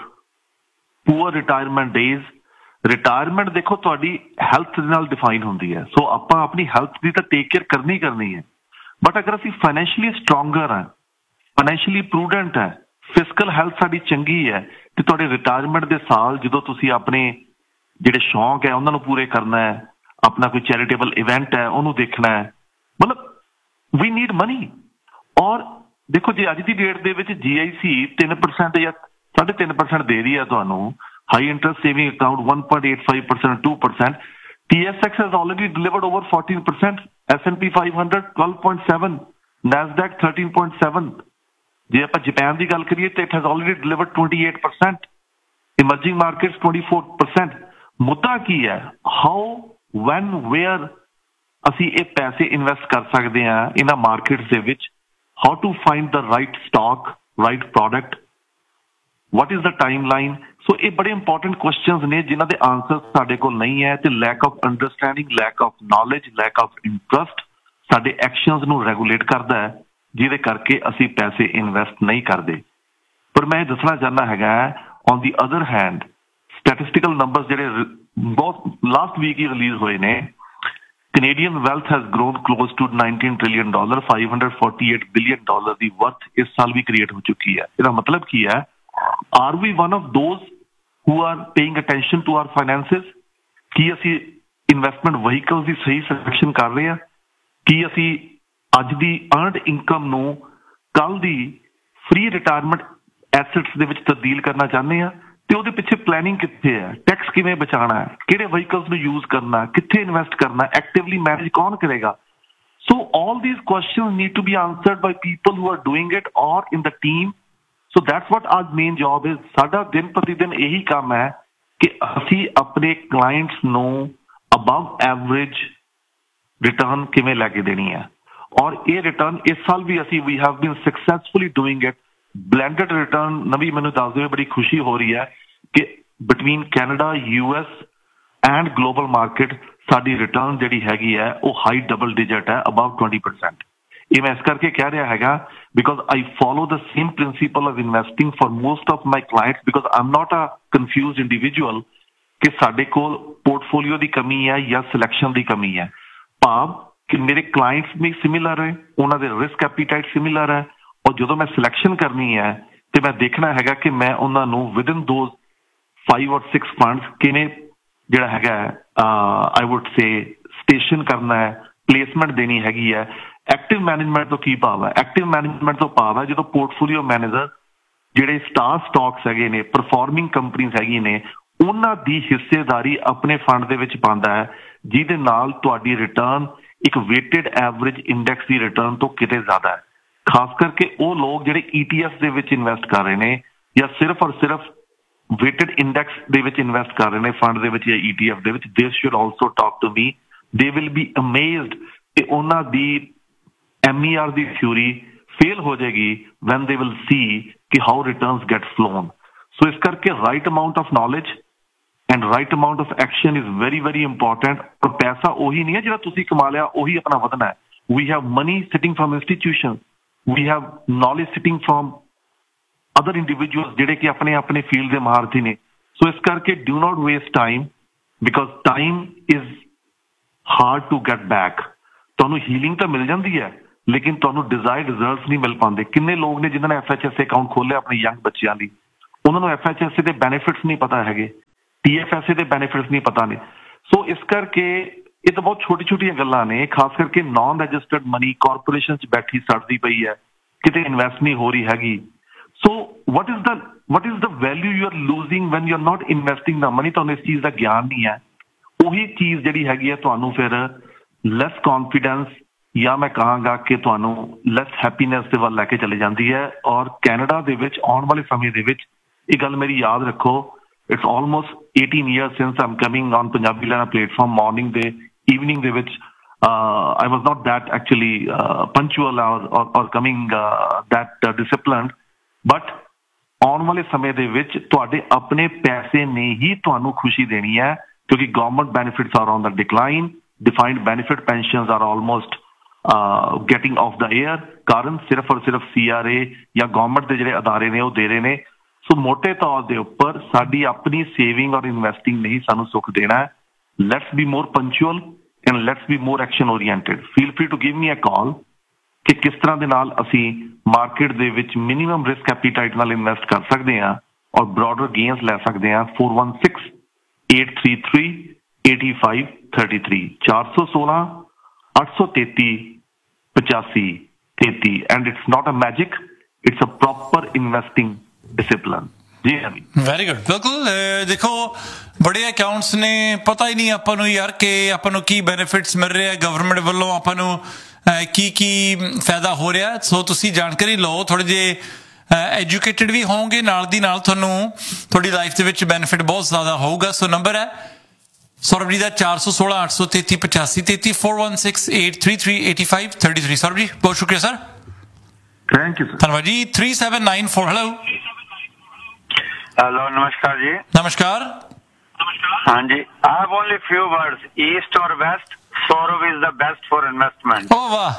poor retirement days. Retirement ਦੇਖੋ ਤੁਹਾਡੀ ਹੈਲਥ ਦੇ ਨਾਲ ਡਿਫਾਈਨ ਹੁੰਦੀ ਹੈ, ਸੋ ਆਪਾਂ ਆਪਣੀ ਹੈਲਥ ਦੀ ਤਾਂ ਟੇਕ ਕੇਅਰ ਕਰਨੀ ਕਰਨੀ ਹੈ। ਬਟ ਅਗਰ ਅਸੀਂ ਫਾਈਨੈਂਸ਼ੀਅਲੀ ਸਟਰੋਂਗਰ ਹਾਂ, ਫਾਈਨੈਂਸ਼ੀਅਲੀ ਪ੍ਰੂਡੈਂਟ ਹੈ, ਫਿਜ਼ੀਕਲ ਹੈਲਥ ਸਾਡੀ ਚੰਗੀ ਹੈ, ਤੇ ਤੁਹਾਡੇ ਰਿਟਾਇਰਮੈਂਟ ਦੇ ਸਾਲ ਜਦੋਂ ਤੁਸੀਂ ਆਪਣੇ ਜਿਹੜੇ ਸ਼ੌਂਕ ਹੈ ਉਹਨਾਂ ਨੂੰ ਪੂਰੇ ਕਰਨਾ ਹੈ, ਆਪਣਾ ਕੋਈ ਚੈਰੀਟੇਬਲ ਇਵੈਂਟ ਹੈ ਉਹਨੂੰ ਦੇਖਣਾ ਹੈ, ਮਤਲਬ ਵੀ ਨੀਡ ਮਨੀ। ਔਰ ਦੇਖੋ ਜੇ ਅੱਜ ਦੀ ਡੇਟ ਦੇ ਵਿੱਚ ਜੀ ਆਈ ਸੀ ਤਿੰਨ ਪਰਸੈਂਟ ਜਾਂ ਸਾਢੇ ਤਿੰਨ ਪਰਸੈਂਟ ਦੇ ਰਹੀ ਹੈ ਤੁਹਾਨੂੰ, high interest saving account one point eight five percent, two percent, T S X has already delivered over fourteen percent, S and P five hundred twelve point seven, NASDAQ thirteen point seven। ਜੇ ਆਪਾਂ Japan ਦੀ ਗੱਲ ਕਰੀਏ ਤਾਂ it has already delivered twenty-eight percent, emerging markets twenty-four percent। ਮੁੱਦਾ ਕੀ ਹੈ? How, van, wear ਅਸੀਂ ਇਹ ਪੈਸੇ ਇਨਵੈਸਟ ਕਰ ਸਕਦੇ ਹਾਂ ਇਹਨਾਂ ਮਾਰਕੀਟਸ ਦੇ ਵਿੱਚ, how to find the right stock, right product, what is the timeline। ਸੋ ਇਹ ਬੜੇ ਇੰਪੋਰਟੈਂਟ ਕੁਐਸਚਨਸ ਨੇ ਜਿਨ੍ਹਾਂ ਦੇ ਆਨਸਰ ਸਾਡੇ ਕੋਲ ਨਹੀਂ ਹੈ, ਤੇ lack of understanding, lack of knowledge, lack of interest ਸਾਡੇ ਐਕਸ਼ਨਸ ਨੂੰ ਰੈਗੂਲੇਟ ਕਰਦਾ ਹੈ, ਜਿਹਦੇ ਕਰਕੇ ਅਸੀਂ ਪੈਸੇ ਇਨਵੈਸਟ ਨਹੀਂ ਕਰਦੇ। ਪਰ ਮੈਂ ਇਹ ਦੱਸਣਾ ਚਾਹੁੰਦਾ ਹੈਗਾ on the other hand statistical numbers ਜਿਹੜੇ ਬਹੁਤ ਲਾਸਟ ਵੀਕ ਹੀ ਰਿਲੀਜ਼ ਹੋਏ ਨੇ, Canadian wealth has grown close to nineteen trillion dollar, five hundred forty-eight billion dollar the worth ਇਸ ਸਾਲ ਵੀ ਕ੍ਰੀਏਟ ਹੋ ਚੁੱਕੀ ਹੈ। ਇਹਦਾ ਮਤਲਬ ਕੀ ਹੈ? Are we one of those who are paying attention to our finances? ਕੀ ਅਸੀਂ ਇਨਵੈਸਟਮੈਂਟ ਵਹੀਕਲਸ ਦੀ ਸਹੀ ਸਿਲੈਕਸ਼ਨ ਕਰ ਰਹੇ ਹਾਂ? ਕੀ ਅਸੀਂ ਅੱਜ ਦੀ ਅਰਨਡ ਇਨਕਮ ਨੂੰ ਕੱਲ ਦੀ ਫ੍ਰੀ ਰਿਟਾਇਰਮੈਂਟ ਐਸੈਟਸ ਦੇ ਵਿੱਚ ਤਬਦੀਲ ਕਰਨਾ ਚਾਹੁੰਦੇ ਹਾਂ? ਤੇ ਉਹਦੇ ਪਿੱਛੇ ਪਲੈਨਿੰਗ ਕਿੱਥੇ ਹੈ? ਟੈਕਸ ਕਿਵੇਂ ਬਚਾਉਣਾ ਹੈ? ਕਿਹੜੇ ਵਹੀਕਲਸ ਨੂੰ ਯੂਜ਼ ਕਰਨਾ? ਕਿੱਥੇ ਇਨਵੈਸਟ ਕਰਨਾ? ਐਕਟਿਵਲੀ ਮੈਨੇਜ ਕੌਣ ਕਰੇਗਾ? ਸੋ all these questions need to be ਆਨਸਰਡ by people who are doing it ਔਰ ਇਨ ਦ team. So that's what are main job is. ਸਾਡਾ ਦਿਨ ਪ੍ਰਤੀ ਦਿਨ ਇਹੀ ਕੰਮ ਹੈ ਕਿ ਅਸੀਂ ਆਪਣੇ ਕਲਾਇੰਟਸ ਨੂੰ ਅਬਵ ਐਵਰੇਜ ਰਿਟਰਨ ਕਿਵੇਂ ਲੈ ਕੇ ਦੇਣੀ ਹੈ। ਔਰ ਇਹ ਰਿਟਰਨ ਇਸ ਸਾਲ ਵੀ ਅਸੀਂ we have been successfully doing it. Blended return ਨਵੀਂ ਮੈਨੂੰ ਦੱਸਦੇ ਹੋਏ ਬੜੀ ਖੁਸ਼ੀ ਹੋ ਰਹੀ ਹੈ ਕਿ between Canada, U S and global market ਸਾਡੀ ਰਿਟਰਨ ਜਿਹੜੀ ਹੈਗੀ ਹੈ ਉਹ ਹਾਈ ਡਬਲ ਡਿਜਿਟ ਹੈ, ਅਬਵ twenty percent। ਇਹ ਮੈਂ ਇਸ ਕਰਕੇ ਕਹਿ ਰਿਹਾ ਹੈਗਾ because I follow the same principal of investing for most of my clients, because I am not a confused individual ਕਿ ਸਾਡੇ ਕੋਲ ਪੋਰਟਫੋਲੀਓ ਦੀ ਕਮੀ ਹੈ ਜਾਂ ਸਿਲੈਕਸ਼ਨ ਦੀ ਕਮੀ ਹੈ। ਭਾਵ ਕਿ ਮੇਰੇ ਕਲਾਇੰਟਸ ਵੀ ਸਿਮਿਲਰ ਹੈ, ਉਹਨਾਂ ਦੇ ਰਿਸਕ ਐਪੀਟਾਈਟ ਸਿਮਿਲਰ ਹੈ, ਔਰ ਜਦੋਂ ਮੈਂ ਸਿਲੈਕਸ਼ਨ ਕਰਨੀ ਹੈ ਤੇ ਮੈਂ ਦੇਖਣਾ ਹੈਗਾ ਕਿ ਮੈਂ ਉਹਨਾਂ ਨੂੰ ਵਿਦਨ ਦੋਜ਼ ਫਾਈਵ ਔਰ ਸਿਕਸ ਫੰਡਸ ਕਿਵੇਂ ਜਿਹੜਾ ਹੈਗਾ ਆਈ ਵੁੱਡ ਸੇ ਸਟੇਸ਼ਨ ਕਰਨਾ ਹੈ, ਪਲੇਸਮੈਂਟ ਦੇਣੀ ਹੈਗੀ ਹੈ। ਐਕਟਿਵ ਮੈਨੇਜਮੈਂਟ ਤੋਂ ਕੀ ਭਾਵ ਹੈ? ਐਕਟਿਵ ਮੈਨੇਜਮੈਂਟ ਤੋਂ ਭਾਵ ਹੈ ਜਦੋਂ ਪੋਰਟਫੋਲੀਓ ਮੈਨੇਜਰ ਜਿਹੜੇ ਸਟਾਰ ਸਟਾਕਸ ਹੈਗੇ ਨੇ, ਪਰਫਾਰਮਿੰਗ ਕੰਪਨੀਜ਼ ਹੈਗੀ ਨੇ, ਉਹਨਾਂ ਦੀ ਹਿੱਸੇਦਾਰੀ ਆਪਣੇ ਫੰਡ ਦੇ ਵਿੱਚ ਪਾਉਂਦਾ ਹੈ, ਜਿਹਦੇ ਨਾਲ ਤੁਹਾਡੀ ਰਿਟਰਨ ਇੱਕ ਵੇਟਡ ਐਵਰੇਜ ਇੰਡੈਕਸ ਦੀ ਰਿਟਰਨ ਤੋਂ ਕਿਤੇ ਜ਼ਿਆਦਾ ਹੈ। ਖਾਸ ਕਰਕੇ ਉਹ ਲੋਕ ਜਿਹੜੇ ਈ ਟੀ ਐਫ ਦੇ ਵਿੱਚ ਇਨਵੈਸਟ ਕਰ ਰਹੇ ਨੇ ਜਾਂ ਸਿਰਫ ਔਰ ਸਿਰਫ ਵੇਟਡ ਇੰਡੈਕਸ ਦੇ ਵਿੱਚ ਇਨਵੈਸਟ ਕਰ ਰਹੇ ਨੇ, ਫੰਡ ਦੇ ਵਿੱਚ ਜਾਂ ਈ ਟੀ ਐਫ ਦੇ ਵਿੱਚ, ਦੇ should also talk to me. They will be amazed ਕਿ ਉਹਨਾਂ ਦੀ ਐਮ ਈ ਆਰ ਦੀ ਥਿਊਰੀ ਫੇਲ ਹੋ ਜਾਏਗੀ ਵੈਨ ਦੇ ਵਿਲ ਸੀ ਕਿ ਹਾਊ ਰਿਟਰਨਸ ਗੈਟ ਫਲੋਨ। ਸੋ ਇਸ ਕਰਕੇ right amount of knowledge and right amount of action is very very important. ਔਰ ਪੈਸਾ ਉਹੀ ਨਹੀਂ ਹੈ ਜਿਹੜਾ ਤੁਸੀਂ ਕਮਾ ਲਿਆ ਉਹੀ ਆਪਣਾ ਵਧਣਾ ਹੈ। We have money sitting firm institution, we have knowledge sitting from other individuals ਜਿਹੜੇ ਕਿ ਆਪਣੇ ਆਪਣੇ ਫੀਲਡ ਦੇ ਮਹਾਰਥੀ ਨੇ। ਸੋ ਇਸ ਕਰਕੇ do not waste time because time is hard to get back। ਤੁਹਾਨੂੰ ਹੀਲਿੰਗ ਤਾਂ ਮਿਲ ਜਾਂਦੀ ਹੈ ਲੇਕਿਨ ਤੁਹਾਨੂੰ ਡਿਜ਼ਾਇਰਡ ਰਿਜ਼ਲਟਸ ਨਹੀਂ ਮਿਲ ਪਾਉਂਦੇ। ਕਿੰਨੇ ਲੋਕ ਨੇ ਜਿਨ੍ਹਾਂ ਨੇ F H S A account ਖੋਲ੍ਹਿਆ ਆਪਣੇ ਯੰਗ ਬੱਚਿਆਂ ਲਈ, ਉਹਨਾਂ ਨੂੰ ਐਫ ਐਚ ਐਸ ਏ ਦੇ ਬੈਨੀਫਿਟਸ ਨਹੀਂ ਪਤਾ ਹੈਗੇ, ਟੀ ਐਫ ਐਸ ਏ ਦੇ ਬੈਨੀਫਿਟਸ ਨਹੀਂ ਪਤਾ ਨੇ। ਸੋ ਇਸ ਕਰਕੇ ਇਹ ਤਾਂ ਬਹੁਤ ਛੋਟੀ ਛੋਟੀਆਂ ਗੱਲਾਂ ਨੇ। ਖਾਸ ਕਰਕੇ ਨਾਨ ਰਜਿਸਟਰਡ ਮਨੀ ਕਾਰਪੋਰੇਸ਼ਨ 'ਚ ਬੈਠੀ ਸੜਦੀ ਪਈ ਹੈ, ਕਿਤੇ ਇਨਵੈਸਟ ਨਹੀਂ ਹੋ ਰਹੀ ਹੈਗੀ। ਸੋ what is the what is the value you are losing when you are not investing the money. ਤੁਹਾਨੂੰ ਇਸ ਚੀਜ਼ ਦਾ ਗਿਆਨ ਨਹੀਂ ਹੈ। ਉਹੀ ਚੀਜ਼ ਜਿਹੜੀ ਹੈਗੀ ਹੈ ਤੁਹਾਨੂੰ ਫਿਰ ਲੈਸ ਕੌਨਫੀਡੈਂਸ ਜਾਂ ਮੈਂ ਕਹਾਂਗਾ ਕਿ ਤੁਹਾਨੂੰ ਲੈਸ ਹੈਪੀਨੈਸ ਦੇ ਵੱਲ ਲੈ ਕੇ ਚਲੇ ਜਾਂਦੀ ਹੈ। ਔਰ ਕੈਨੇਡਾ ਦੇ ਵਿੱਚ ਆਉਣ ਵਾਲੇ ਸਮੇਂ ਦੇ ਵਿੱਚ ਇਹ ਗੱਲ ਮੇਰੀ ਯਾਦ ਰੱਖੋ It's almost eighteen years since I'm coming on Punjabi Lehra platform morning day, evening day, which uh, I was not that actually uh, punctual or, or, or coming uh, that uh, disciplined. But ਆਉਣ ਵਾਲੇ ਸਮੇਂ ਦੇ ਵਿੱਚ ਤੁਹਾਡੇ ਆਪਣੇ ਪੈਸੇ ਨੇ ਹੀ ਤੁਹਾਨੂੰ ਖੁਸ਼ੀ ਦੇਣੀ ਹੈ, ਕਿਉਂਕਿ government benefits are on the decline, defined benefit pensions R almost getting of the air, ਕਾਰਨ ਸਿਰਫ ਔਰ ਸਿਰਫ ਸੀ ਆਰ ਏ ਜਾਂ ਗਵਰਨਮੈਂਟ ਦੇ ਜਿਹੜੇ ਅਦਾਰੇ ਨੇ ਉਹ ਦੇ ਰਹੇ ਨੇ। ਸੋ ਮੋਟੇ ਤੌਰ ਦੇ ਉੱਪਰ ਸਾਡੀ ਆਪਣੀ ਸੇਵਿੰਗ ਔਰ ਇਨਵੈਸਟਿੰਗ ਨੇ ਹੀ ਸਾਨੂੰ ਸੁੱਖ ਦੇਣਾ ਹੈ। Let's be more punctual and let's be more action oriented. Feel free to give me ਅ ਕਾਲ ਕਿ ਕਿਸ ਤਰ੍ਹਾਂ ਦੇ ਨਾਲ ਅਸੀਂ ਮਾਰਕੀਟ ਦੇ ਵਿੱਚ ਮਿਨੀਮਮ ਰਿਸਕ ਐਪੀਟਾਈਟ ਨਾਲ ਇਨਵੈਸਟ ਕਰ ਸਕਦੇ ਹਾਂ ਔਰ ਬ੍ਰੌਡਰ ਗੇਨਸ ਲੈ ਸਕਦੇ ਹਾਂ। four one six, eight three three, eight five three three ਚਾਰ ਸੌ ਸੋਲਾਂ ਅੱਠ ਸੌ ਤੇਤੀ ਪਚਾਸੀ ਤੇਤੀ and it's not a magic, it's a proper investing discipline. ਜੀ ਹਾਂ, ਵੈਰੀ ਗੁੱਡ। ਬਿਲਕੁਲ, ਦੇਖੋ ਬੜੇ ਅਕਾਊਂਟਸ ਨੇ, ਪਤਾ ਹੀ ਨਹੀਂ ਆਪਾਂ ਨੂੰ ਯਾਰ ਕਿ ਆਪਾਂ ਨੂੰ ਕੀ ਬੈਨੀਫਿਟਸ ਮਿਲ ਰਿਹਾ ਗਵਰਨਮੈਂਟ ਵੱਲੋਂ, ਆਪਾਂ ਨੂੰ ਕੀ ਕੀ ਫਾਇਦਾ ਹੋ ਰਿਹਾ। ਸੋ ਤੁਸੀਂ ਜਾਣਕਾਰੀ ਲਓ, ਥੋੜ੍ਹੇ ਜਿਹੇ ਐਜੂਕੇਟਡ ਵੀ ਹੋਵੋਗੇ, ਨਾਲ ਦੀ ਨਾਲ ਤੁਹਾਨੂੰ ਤੁਹਾਡੀ ਲਾਈਫ ਦੇ ਵਿੱਚ ਬੈਨੀਫਿਟ ਬਹੁਤ ਜ਼ਿਆਦਾ ਹੋਊਗਾ। ਸੋ ਨੰਬਰ ਹੈ ਸੌਰਵ ਜੀ ਦਾ ਚਾਰ ਸੌ ਸੋਲਾਂ ਅੱਠ ਸੌ ਤੇਤੀ ਪਚਾਸੀ ਤੇਤੀ four one six, eight three three, eight five three three। Saurav ਜੀ ਬਹੁਤ ਸ਼ੁਕਰੀਆ ਸਰ, ਥੈਂਕ ਯੂ ਸਰ। ਧੰਨਵਾਦ ਜੀ। three seven nine four, hello hello, नमस्कार जी। नमस्कार। हाँ जी, I have only few words, east और waste, Saurabh is the best for investment. ओ वाह,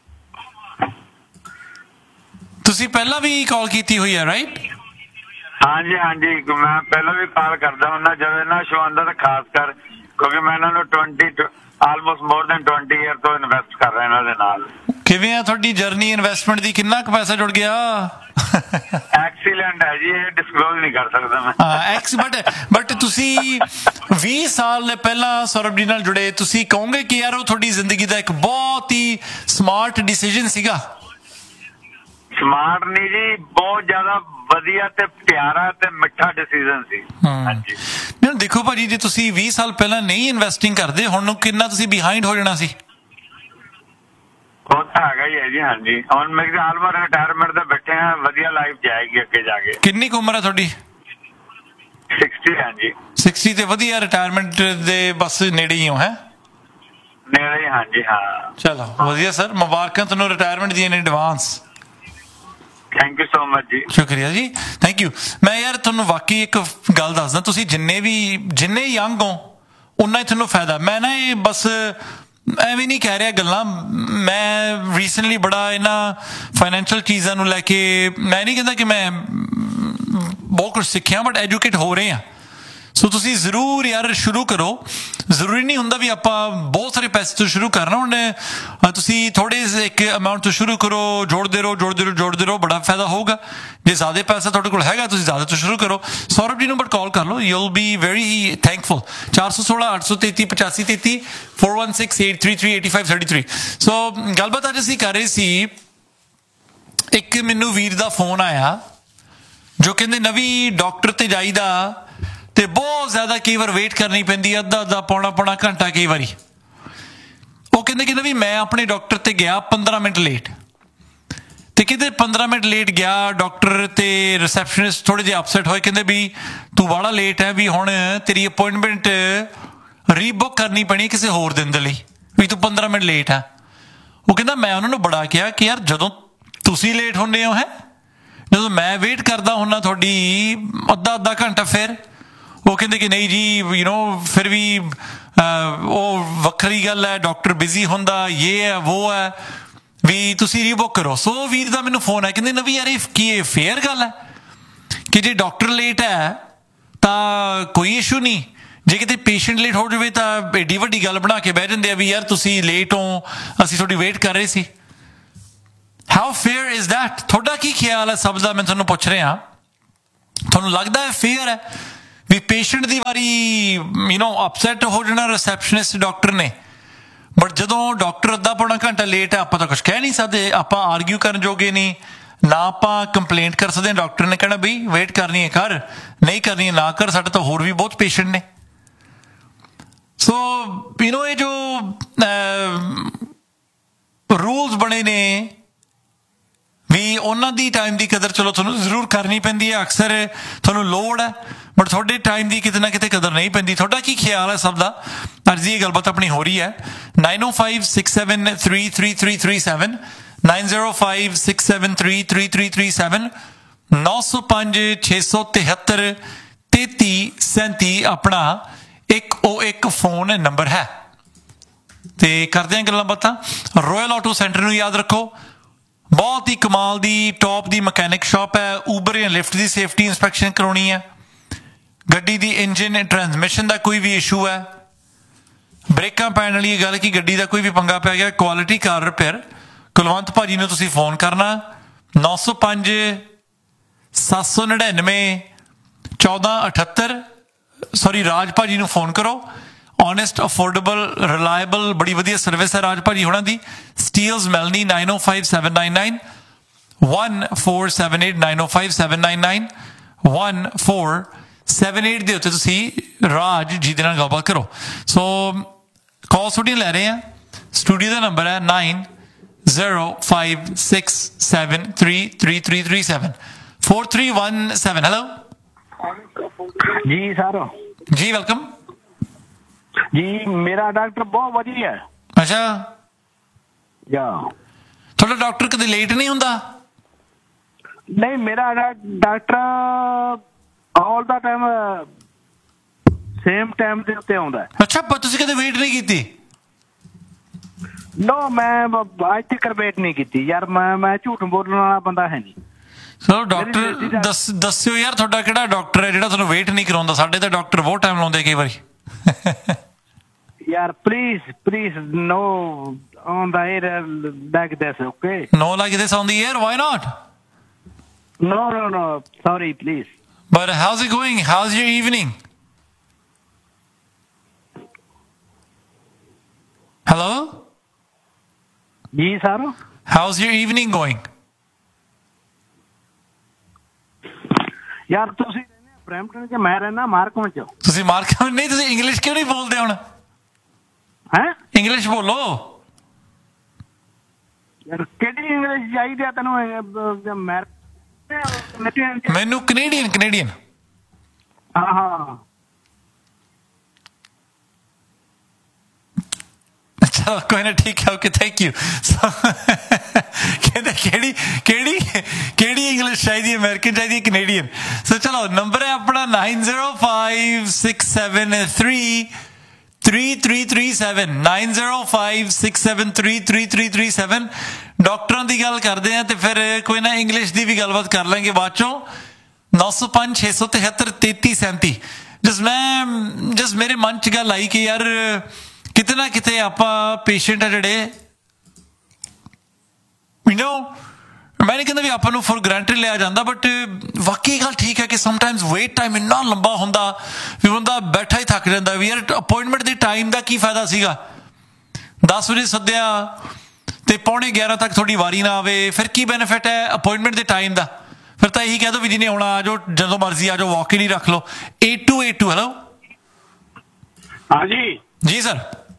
ਤੁਸੀਂ ਪਹਿਲਾਂ ਵੀ ਕਾਲ ਕੀਤੀ ਹੋਈ ਹੈ ਰਾਈਟ? हाँ जी हाँ जी, मैं पहले भी कॉल करता हूँ ना जब इन्ना शो आंदा तो खास कर, क्योंकि मैं इन्होंने twenty almost more than twenty year ਤੋਂ ਇਨਵੈਸਟ ਕਰ ਰਿਹਾ ਇਹਨਾਂ ਦੇ ਨਾਲ। ਕਿਵੇਂ ਆ ਤੁਹਾਡੀ ਜਰਨੀ ਇਨਵੈਸਟਮੈਂਟ ਦੀ? ਕਿੰਨਾ ਕੁ ਪੈਸਾ ਜੁੜ ਗਿਆ? ਐਕਸੀਲੈਂਟ ਹੈ ਜੀ, ਇਹ ਡਿਸਕਲੋਜ਼ ਨਹੀਂ ਕਰ ਸਕਦਾ ਮੈਂ। ਹਾਂ ਐਕਸ ਬਟ ਬਟ ਤੁਸੀਂ ਵੀਹ ਸਾਲ ਪਹਿਲਾਂ ਸੌਰਵ ਜੀ ਨਾਲ ਜੁੜੇ, ਤੁਸੀਂ ਕਹੋਗੇ ਕਿ ਯਾਰ ਉਹ ਤੁਹਾਡੀ ਜ਼ਿੰਦਗੀ ਦਾ ਇੱਕ ਬਹੁਤ ਹੀ ਸਮਾਰਟ ਡਿਸੀਜਨ ਸੀਗਾ? ਸਮਾਰਟ ਨਹੀਂ ਜੀ, ਬਹੁਤ ਜ਼ਿਆਦਾ ਵਧੀਆ ਤੇ ਪਿਆਰਾ ਤੇ ਮਿੱਠਾ ਡਿਸੀਜਨ ਸੀ। ਹਾਂਜੀ ਨਹੀਂ ਦੇਖੋ ਭਾਜੀ, ਜੇ ਤੁਸੀਂ ਵੀਹ ਸਾਲ ਪਹਿਲਾਂ ਨਹੀਂ ਇਨਵੈਸਟਿੰਗ ਕਰਦੇ, ਹੁਣ ਨੂੰ ਕਿੰਨਾ ਤੁਸੀਂ ਬਿਹਾਈਂਡ ਹੋ ਜਾਣਾ ਸੀ। ਉਹ ਤਾਂ ਹੈਗਾ ਹੀ ਹੈ ਜੀ। ਹਾਂਜੀ, ਹੁਣ ਮੇਰੇ ਖਿਆਲ ਨਾਲ ਰਿਟਾਇਰਮੈਂਟ ਤੇ ਬੈਠੇ ਆ, ਵਧੀਆ ਲਾਈਫ ਜਾਏਗੀ ਅੱਗੇ ਜਾ ਕੇ। ਕਿੰਨੀ ਕੁ ਉਮਰ ਹੈ ਤੁਹਾਡੀ? sixty ਹਾਂਜੀ। sixty ਤੇ ਵਧੀਆ, ਰਿਟਾਇਰਮੈਂਟ ਦੇ ਬਸ ਨੇੜੇ ਹੀ ਹੋ ਹੈ? ਨੇੜੇ, ਹਾਂਜੀ ਹਾਂ। ਚਲੋ ਵਧੀਆ ਸਰ, ਮੁਬਾਰਕਾਂ ਤੁਹਾਨੂੰ ਰਿਟਾਇਰਮੈਂਟ ਦੀਆਂ in advance. Thank you so much ਜੀ। ਸ਼ੁਕਰੀਆ ਜੀ, ਥੈਂਕ ਯੂ। ਮੈਂ ਯਾਰ ਤੁਹਾਨੂੰ ਵਾਕਈ ਇੱਕ ਗੱਲ ਦੱਸਦਾ, ਤੁਸੀਂ ਜਿੰਨੇ ਵੀ ਜਿੰਨੇ ਯੰਗ ਹੋ ਉਨਾ ਹੀ ਤੁਹਾਨੂੰ ਫਾਇਦਾ। ਮੈਂ ਨਾ ਇਹ ਬਸ ਐਵੇਂ ਨਹੀਂ ਕਹਿ ਰਿਹਾ ਗੱਲਾਂ, ਮੈਂ ਰੀਸੈਂਟਲੀ ਬੜਾ ਇਹਨਾਂ ਫਾਈਨੈਂਸ਼ੀਅਲ ਚੀਜ਼ਾਂ ਨੂੰ ਲੈ ਕੇ, ਮੈਂ ਨਹੀਂ ਕਹਿੰਦਾ ਕਿ ਮੈਂ ਬਹੁਤ ਕੁਛ ਸਿੱਖਿਆ, ਬਟ ਐਜੂਕੇਟ ਹੋ ਰਹੇ ਹਾਂ। ਸੋ ਤੁਸੀਂ ਜ਼ਰੂਰ ਯਾਰ ਸ਼ੁਰੂ ਕਰੋ। ਜ਼ਰੂਰੀ ਨਹੀਂ ਹੁੰਦਾ ਵੀ ਆਪਾਂ ਬਹੁਤ ਸਾਰੇ ਪੈਸੇ ਤੋਂ ਸ਼ੁਰੂ ਕਰਨਾ। ਹੁਣ ਤੁਸੀਂ ਥੋੜੇ ਇੱਕ ਅਮਾਊਂਟ ਤੋਂ ਸ਼ੁਰੂ ਕਰੋ, ਜੋੜਦੇ ਰਹੋ ਜੋੜਦੇ ਰਹੋ ਜੋੜਦੇ ਰਹੋ, ਬੜਾ ਫਾਇਦਾ ਹੋਊਗਾ। ਜੇ ਜ਼ਿਆਦਾ ਪੈਸਾ ਤੁਹਾਡੇ ਕੋਲ ਹੈਗਾ, ਤੁਸੀਂ ਜ਼ਿਆਦਾ ਤੋਂ ਸ਼ੁਰੂ ਕਰੋ। ਸੌਰਵ ਜੀ ਨੂੰ ਬਟ ਕਾਲ ਕਰ ਲਓ, you will be very thankful. ਚਾਰ ਸੌ ਸੋਲਾਂ ਅੱਠ ਸੌ ਤੇਤੀ ਪਚਾਸੀ ਤੇਤੀ four one six, eight three three, eight five three three। ਸੋ ਗੱਲਬਾਤ ਅੱਜ ਅਸੀਂ ਕਰ ਰਹੇ ਸੀ, ਇੱਕ ਮੈਨੂੰ ਵੀਰ ਦਾ ਫੋਨ ਆਇਆ ਜੋ ਕਹਿੰਦੇ ਨਵੀਂ ਡਾਕਟਰ ਤੇ ਜਾਈਦਾ ਤੇ ਬਹੁਤ ਜ਼ਿਆਦਾ ਕਈ ਵਾਰ ਵੇਟ ਕਰਨੀ ਪੈਂਦੀ, ਅੱਧਾ ਅੱਧਾ ਪੌਣਾ ਪੌਣਾ ਘੰਟਾ ਕਈ ਵਾਰੀ। ਉਹ ਕਹਿੰਦੇ ਕਹਿੰਦੇ ਵੀ ਮੈਂ ਆਪਣੇ ਡਾਕਟਰ ਤੇ ਗਿਆ ਪੰਦਰਾਂ ਮਿੰਟ ਲੇਟ, ਤੇ ਕਿਤੇ ਪੰਦਰਾਂ ਮਿੰਟ ਲੇਟ ਗਿਆ ਡਾਕਟਰ ਤੇ ਰਿਸੈਪਸ਼ਨਿਸਟ ਥੋੜੇ ਜਿਹੇ ਅਪਸੈਟ ਹੋਏ, ਕਹਿੰਦੇ ਵੀ ਤੂੰ ਬੜਾ ਲੇਟ ਹੈ, ਵੀ ਹੁਣ ਤੇਰੀ ਅਪੁਆਇੰਟਮੈਂਟ ਰੀਬੁੱਕ ਕਰਨੀ ਪੈਣੀ ਕਿਸੇ ਹੋਰ ਦਿਨ ਦੇ ਲਈ, ਵੀ ਤੂੰ ਪੰਦਰਾਂ ਮਿੰਟ ਲੇਟ ਹੈ। ਉਹ ਕਹਿੰਦਾ ਮੈਂ ਉਹਨਾਂ ਨੂੰ ਬੜਾ ਕਿਹਾ ਕਿ ਯਾਰ ਜਦੋਂ ਤੁਸੀਂ ਲੇਟ ਹੁੰਦੇ ਹੋ ਹੈ, ਜਦੋਂ ਮੈਂ ਵੇਟ ਕਰਦਾ ਹੁੰਦਾ ਤੁਹਾਡੀ ਅੱਧਾ ਅੱਧਾ ਘੰਟਾ, ਫਿਰ ਉਹ ਕਹਿੰਦੇ ਕਿ ਨਹੀਂ ਜੀ ਯੂ ਨੋ ਫਿਰ ਵੀ ਉਹ ਵੱਖਰੀ ਗੱਲ ਹੈ, ਡਾਕਟਰ ਬਿਜ਼ੀ ਹੁੰਦਾ, ਇਹ ਹੈ ਵੋ ਹੈ, ਵੀ ਤੁਸੀਂ ਰੀਬੁੱਕ ਕਰੋ। ਸੋ ਵੀਰ ਦਾ ਮੈਨੂੰ ਫੋਨ ਆਇਆ, ਕਹਿੰਦੇ ਨਵੀਂ ਯਾਰ ਇਹ ਕੀ ਇਹ ਫੇਅਰ ਗੱਲ ਹੈ ਕਿ ਜੇ ਡਾਕਟਰ ਲੇਟ ਹੈ ਤਾਂ ਕੋਈ ਇਸ਼ੂ ਨਹੀਂ, ਜੇ ਕਿਤੇ ਪੇਸ਼ੈਂਟ ਲੇਟ ਹੋ ਜਾਵੇ ਤਾਂ ਏਡੀ ਵੱਡੀ ਗੱਲ ਬਣਾ ਕੇ ਬਹਿ ਜਾਂਦੇ ਆ ਵੀ ਯਾਰ ਤੁਸੀਂ ਲੇਟ ਹੋ, ਅਸੀਂ ਤੁਹਾਡੀ ਵੇਟ ਕਰ ਰਹੇ ਸੀ। How fair is that? ਤੁਹਾਡਾ ਕੀ ਖਿਆਲ ਹੈ ਸਭ ਦਾ? ਮੈਂ ਤੁਹਾਨੂੰ ਪੁੱਛ ਰਿਹਾ, ਤੁਹਾਨੂੰ ਲੱਗਦਾ ਹੈ ਫੇਅਰ ਹੈ ਵੀ ਪੇਸ਼ੈਂਟ ਦੀ ਵਾਰੀ ਯੂ ਨੋ ਅਪਸੈਟ ਹੋ ਜਾਣਾ ਰਿਸੈਪਸ਼ਨਿਸਟ ਡਾਕਟਰ ਨੇ, ਬਟ ਜਦੋਂ ਡਾਕਟਰ ਅੱਧਾ ਪੌਣਾ ਘੰਟਾ ਲੇਟ ਹੈ ਆਪਾਂ ਤਾਂ ਕੁਛ ਕਹਿ ਨਹੀਂ ਸਕਦੇ, ਆਪਾਂ ਆਰਗਿਊ ਕਰਨ ਜੋਗੇ ਨਹੀਂ, ਨਾ ਆਪਾਂ ਕੰਪਲੇਂਟ ਕਰ ਸਕਦੇ। ਡਾਕਟਰ ਨੇ ਕਹਿਣਾ ਬਈ ਵੇਟ ਕਰਨੀ ਹੈ ਕਰ, ਨਹੀਂ ਕਰਨੀ ਹੈ ਨਾ ਕਰ, ਸਾਡੇ ਤਾਂ ਹੋਰ ਵੀ ਬਹੁਤ ਪੇਸ਼ੈਂਟ ਨੇ। ਸੋ ਯੂ ਨੋ ਇਹ ਜੋ ਰੂਲਸ ਬਣੇ ਨੇ ਵੀ ਉਹਨਾਂ ਦੀ ਟਾਈਮ ਦੀ ਕਦਰ ਚਲੋ ਤੁਹਾਨੂੰ ਜ਼ਰੂਰ ਕਰਨੀ ਪੈਂਦੀ ਹੈ, ਅਕਸਰ ਤੁਹਾਨੂੰ ਲੋੜ ਹੈ, ਬਟ ਤੁਹਾਡੇ ਟਾਈਮ ਦੀ ਕਿਤੇ ਨਾ ਕਿਤੇ ਕਦਰ ਨਹੀਂ ਪੈਂਦੀ। ਤੁਹਾਡਾ ਕੀ ਖਿਆਲ ਹੈ ਸਭ ਦਾ? ਅੱਜ ਦੀ ਇਹ ਗੱਲਬਾਤ ਆਪਣੀ ਹੋ ਰਹੀ ਹੈ ਨਾਈਨ ਓ five six seven three three three three seven nine zero five six seven three three three three seven ਨੌ ਸੌ ਪੰਜ ਛੇ ਸੌ ਤਿਹੱਤਰ ਤੇਤੀ ਸੈਂਤੀ ਆਪਣਾ ਇੱਕ ਉਹ ਇੱਕ ਫੋਨ ਨੰਬਰ ਹੈ। ਤੇ ਕਰਦੇ ਹਾਂ ਗੱਲਾਂ ਬਾਤਾਂ। ਰੋਇਲ ਆਟੋ ਸੈਂਟਰ ਨੂੰ ਯਾਦ ਰੱਖੋ, ਬਹੁਤ ਹੀ ਕਮਾਲ ਦੀ ਟੌਪ ਦੀ ਮਕੈਨਿਕ ਸ਼ਾਪ ਹੈ। ਊਬਰ ਜਾਂ ਲਿਫਟ ਦੀ ਸੇਫਟੀ ਇੰਸਪੈਕਸ਼ਨ ਕਰਾਉਣੀ ਹੈ, ਗੱਡੀ ਦੀ ਇੰਜਨ ਟਰਾਂਸਮਿਸ਼ਨ ਦਾ ਕੋਈ ਵੀ ਇਸ਼ੂ ਹੈ, ਬ੍ਰੇਕਾਂ ਪੈਣ ਵਾਲੀ ਗੱਲ ਕਿ ਗੱਡੀ ਦਾ ਕੋਈ ਵੀ ਪੰਗਾ ਪੈ ਗਿਆ, ਕੁਆਲਿਟੀ ਕਾਰ ਰਿਪੇਅਰ, ਕੁਲਵੰਤ ਭਾਜੀ ਨੂੰ ਤੁਸੀਂ ਫੋਨ ਕਰਨਾ ਨੌ ਸੌ ਪੰਜ ਸੱਤ ਸੌ ਨੜਿਨਵੇਂ ਚੌਦਾਂ ਅਠੱਤਰ ਸੌਰੀ ਰਾਜ ਭਾਜੀ ਨੂੰ ਫੋਨ ਕਰੋ। ਓਨੈਸਟ, ਅਫੋਰਡੇਬਲ, ਰਿਲਾਇਬਲ, ਬੜੀ ਵਧੀਆ ਸਰਵਿਸ ਹੈ ਰਾਜ ਭਾਜੀ ਹੋਣਾ ਦੀ। ਸਟੀਲਸ ਮੈਲਨੀ ਨਾਈਨ ਓ five seven nine nine one four seven eight nine ਓ five seven nine nine one four seven eight ਦੇ ਉੱਤੇ ਤੁਸੀਂ ਰਾਜ ਜੀ ਦੇ ਨਾਲ ਗੱਲਬਾਤ ਕਰੋ। ਸੋ ਕਾਲ ਤੁਹਾਡੀਆਂ ਲੈ ਰਹੇ ਹਾਂ। ਸਟੂਡੀਓ ਦਾ ਨੰਬਰ ਹੈ nine zero five six seven three three three three seven four three one seven. Hello ਜੀ ਸਰ। ਜੀ ਵੈਲਕਮ ਜੀ। ਮੇਰਾ ਡਾਕਟਰ ਬਹੁਤ ਵਧੀਆ ਹੈ। ਅੱਛਾ, ਯਾ ਤੁਹਾਡਾ ਡਾਕਟਰ ਕਦੇ ਲੇਟ ਨਹੀਂ ਹੁੰਦਾ? ਨਹੀਂ, ਮੇਰਾ ਡਾਕਟਰ ਆਲ ਦਾ ਟਾਈਮ ਸੇਮ ਟਾਈਮ ਦੇ ਉੱਤੇ ਆਉਂਦਾ। ਅੱਛਾ, ਪਰ ਤੁਸੀਂ ਕਦੇ ਵੇਟ ਨਹੀਂ ਕੀਤੀ? ਨੋ, ਮੈਂ ਅੱਜ ਤੱਕ ਵੇਟ ਨਹੀਂ ਕੀਤੀ ਯਾਰ। ਮੈਂ ਮੈਂ ਝੂਠ ਬੋਲਣ ਵਾਲਾ ਬੰਦਾ ਹੈ ਨਹੀਂ। ਸੋ ਡਾਕਟਰ ਦੱਸ ਦੱਸਿਓ ਯਾਰ, ਤੁਹਾਡਾ ਕਿਹੜਾ ਡਾਕਟਰ ਹੈ ਜਿਹੜਾ ਤੁਹਾਨੂੰ ਵੇਟ ਨਹੀਂ ਕਰਾਉਂਦਾ? ਸਾਡੇ ਤਾਂ ਡਾਕਟਰ ਬਹੁਤ ਟਾਈਮ ਲਾਉਂਦੇ ਕਈ ਵਾਰੀ। ਯਾਰ please please no on the air like this, okay? No like this on the air? Why not? No, no, no. Sorry, please. But how's it going? How's your evening? Hello? Ji sir. How's your evening going? यार ਤੁਸੀਂ Brampton ਚ, ਮੈਂ ਰਹਿਣਾ Markham ਚ। ਤੁਸੀਂ Markham ਨਹੀਂ, ਤੁਸੀਂ English ਕਿਉਂ ਨਹੀਂ ਬੋਲਦੇ ਹੁਣ? ਹੈ ਇੰਗਲਿਸ਼ ਬੋਲੋ ਯਾਰ। ਕਿਹੜੀ ਇੰਗਲਿਸ਼ ਚਾਹੀਦੀ ਆ ਤੈਨੂੰ? ਮੈਨੂੰ ਕੈਨੇਡੀਅਨ ਕੈਨੇਡੀਅਨ ਹਾਂ ਹਾਂ। ਚਲੋ ਕੋਈ ਨਾ, ਠੀਕ ਹੈ, ਓਕੇ, ਥੈਂਕ ਯੂ। ਕਹਿੰਦੇ ਕਿਹੜੀ ਕਿਹੜੀ ਕਿਹੜੀ ਇੰਗਲਿਸ਼ ਚਾਹੀਦੀ? ਅਮਰੀਕਨ ਚਾਹੀਦੀ, ਕੈਨੇਡੀਅਨ? ਸੋ ਚਲੋ, ਨੰਬਰ ਹੈ ਆਪਣਾ nine zero five six seven three three three three seven nine zero five six seven three three three three seven. ਡਾਕਟਰਾਂ ਦੀ ਗੱਲ ਕਰਦੇ ਆ ਤੇ ਫਿਰ ਕੋਈ ਨਾ ਇੰਗਲਿਸ਼ ਦੀ ਵੀ ਗੱਲਬਾਤ ਕਰ ਲਾਂਗੇ ਬਾਅਦ ਚੋਂ। ਨੌ ਸੌ ਪੰਜ ਛੇ ਸੌ ਤਿਹੱਤਰ ਤੇਤੀ ਸੈਂਤੀ। ਜਸ ਮੈਂ ਜਸ ਮੇਰੇ ਮਨ 'ਚ ਗੱਲ ਆਈ ਕਿ ਯਾਰ ਕਿਤੇ ਨਾ ਕਿਤੇ ਆਪਾਂ ਪੇਸ਼ੈਂਟ ਆ ਜਿਹੜੇ, ਯੂ ਨੋ, ਮੈਂ ਨਹੀਂ ਕਹਿੰਦਾ ਵੀ ਆਪਾਂ ਨੂੰ ਫੋਰ ਗਰੰਟਡ ਲਿਆ ਜਾਂਦਾ, ਬਟ ਵਾਕਈ ਗੱਲ ਠੀਕ ਹੈ ਕਿ ਸਮਟਾਈਮਸ ਵੇਟ ਟਾਈਮ ਇੰਨਾ ਲੰਬਾ ਹੁੰਦਾ ਵੀ ਬੰਦਾ ਬੈਠਾ ਹੀ ਥੱਕ ਜਾਂਦਾ ਵੀ ਯਾਰ ਅਪੋਇੰਟਮੈਂਟ ਦੇ ਟਾਈਮ ਦਾ ਕੀ ਫਾਇਦਾ ਸੀਗਾ? ਦਸ ਵਜੇ ਸੱਦਿਆ ਤੇ ਪੌਣੇ ਗਿਆਰਾਂ ਤੱਕ ਤੁਹਾਡੀ ਵਾਰੀ ਨਾ ਆਵੇ, ਫਿਰ ਕੀ ਬੈਨੀਫਿਟ ਹੈ ਅਪੋਇੰਟਮੈਂਟ ਦੇ ਟਾਈਮ ਦਾ? ਫਿਰ ਤਾਂ ਇਹੀ ਕਹਿ ਦੋ ਵੀ ਜਿਹਨੇ ਆਉਣਾ ਆ ਜਾਓ, ਜਦੋਂ ਮਰਜ਼ੀ ਆ ਜਾਓ, ਵਾਕ ਹੀ ਰੱਖ ਲਓ। Eight two eight two. Hello हाँ जी। जी सर।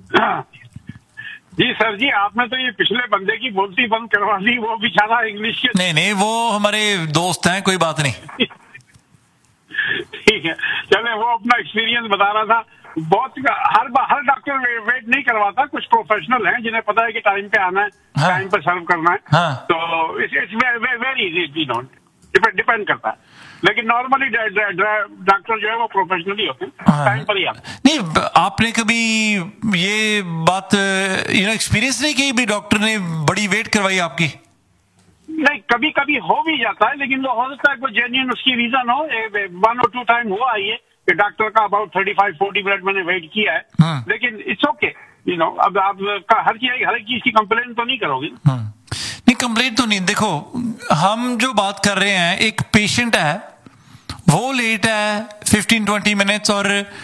जी सर जी, आपने तो ये पिछले बंदे की बोलती बंद करवा दी, वो बेचारा इंग्लिश के। नहीं नहीं, वो हमारे दोस्त हैं, कोई बात नहीं। ठीक है, चले, वो अपना एक्सपीरियंस बता रहा था। बहुत हर हर डॉक्टर वे, वेट नहीं करवाता। कुछ प्रोफेशनल हैं जिन्हें पता है कि टाइम पे आना है, हाँ। टाइम पे सर्व करना है, हाँ। तो इट्स वेरी इजी, डिपेंड करता है। लेकिन नॉर्मली डॉक्टर जो है वो प्रोफेशनली होते हैं, टाइम पर ही आते हैं। नहीं, आपने कभी ये बात यू नो एक्सपीरियंस नहीं की भी डॉक्टर ने बड़ी वेट करवाई आपकी? नहीं, कभी कभी हो भी जाता है, लेकिन वो हो सकता है कोई जेन्युइन उसकी रीजन हो। वन और टू टाइम हुआ है ये कि डॉक्टर का about thirty five forty minute मैंने वेट किया है, लेकिन इट्स ओके, यू नो। अब आप हर चीज हर चीज की कंप्लेन तो नहीं करोगे? नहीं, कंप्लेंट तो नहीं। देखो, हम जो बात कर रहे हैं, एक पेशेंट है, वो लेट है फिफ्टीन ट्वेंटी मिनट्स और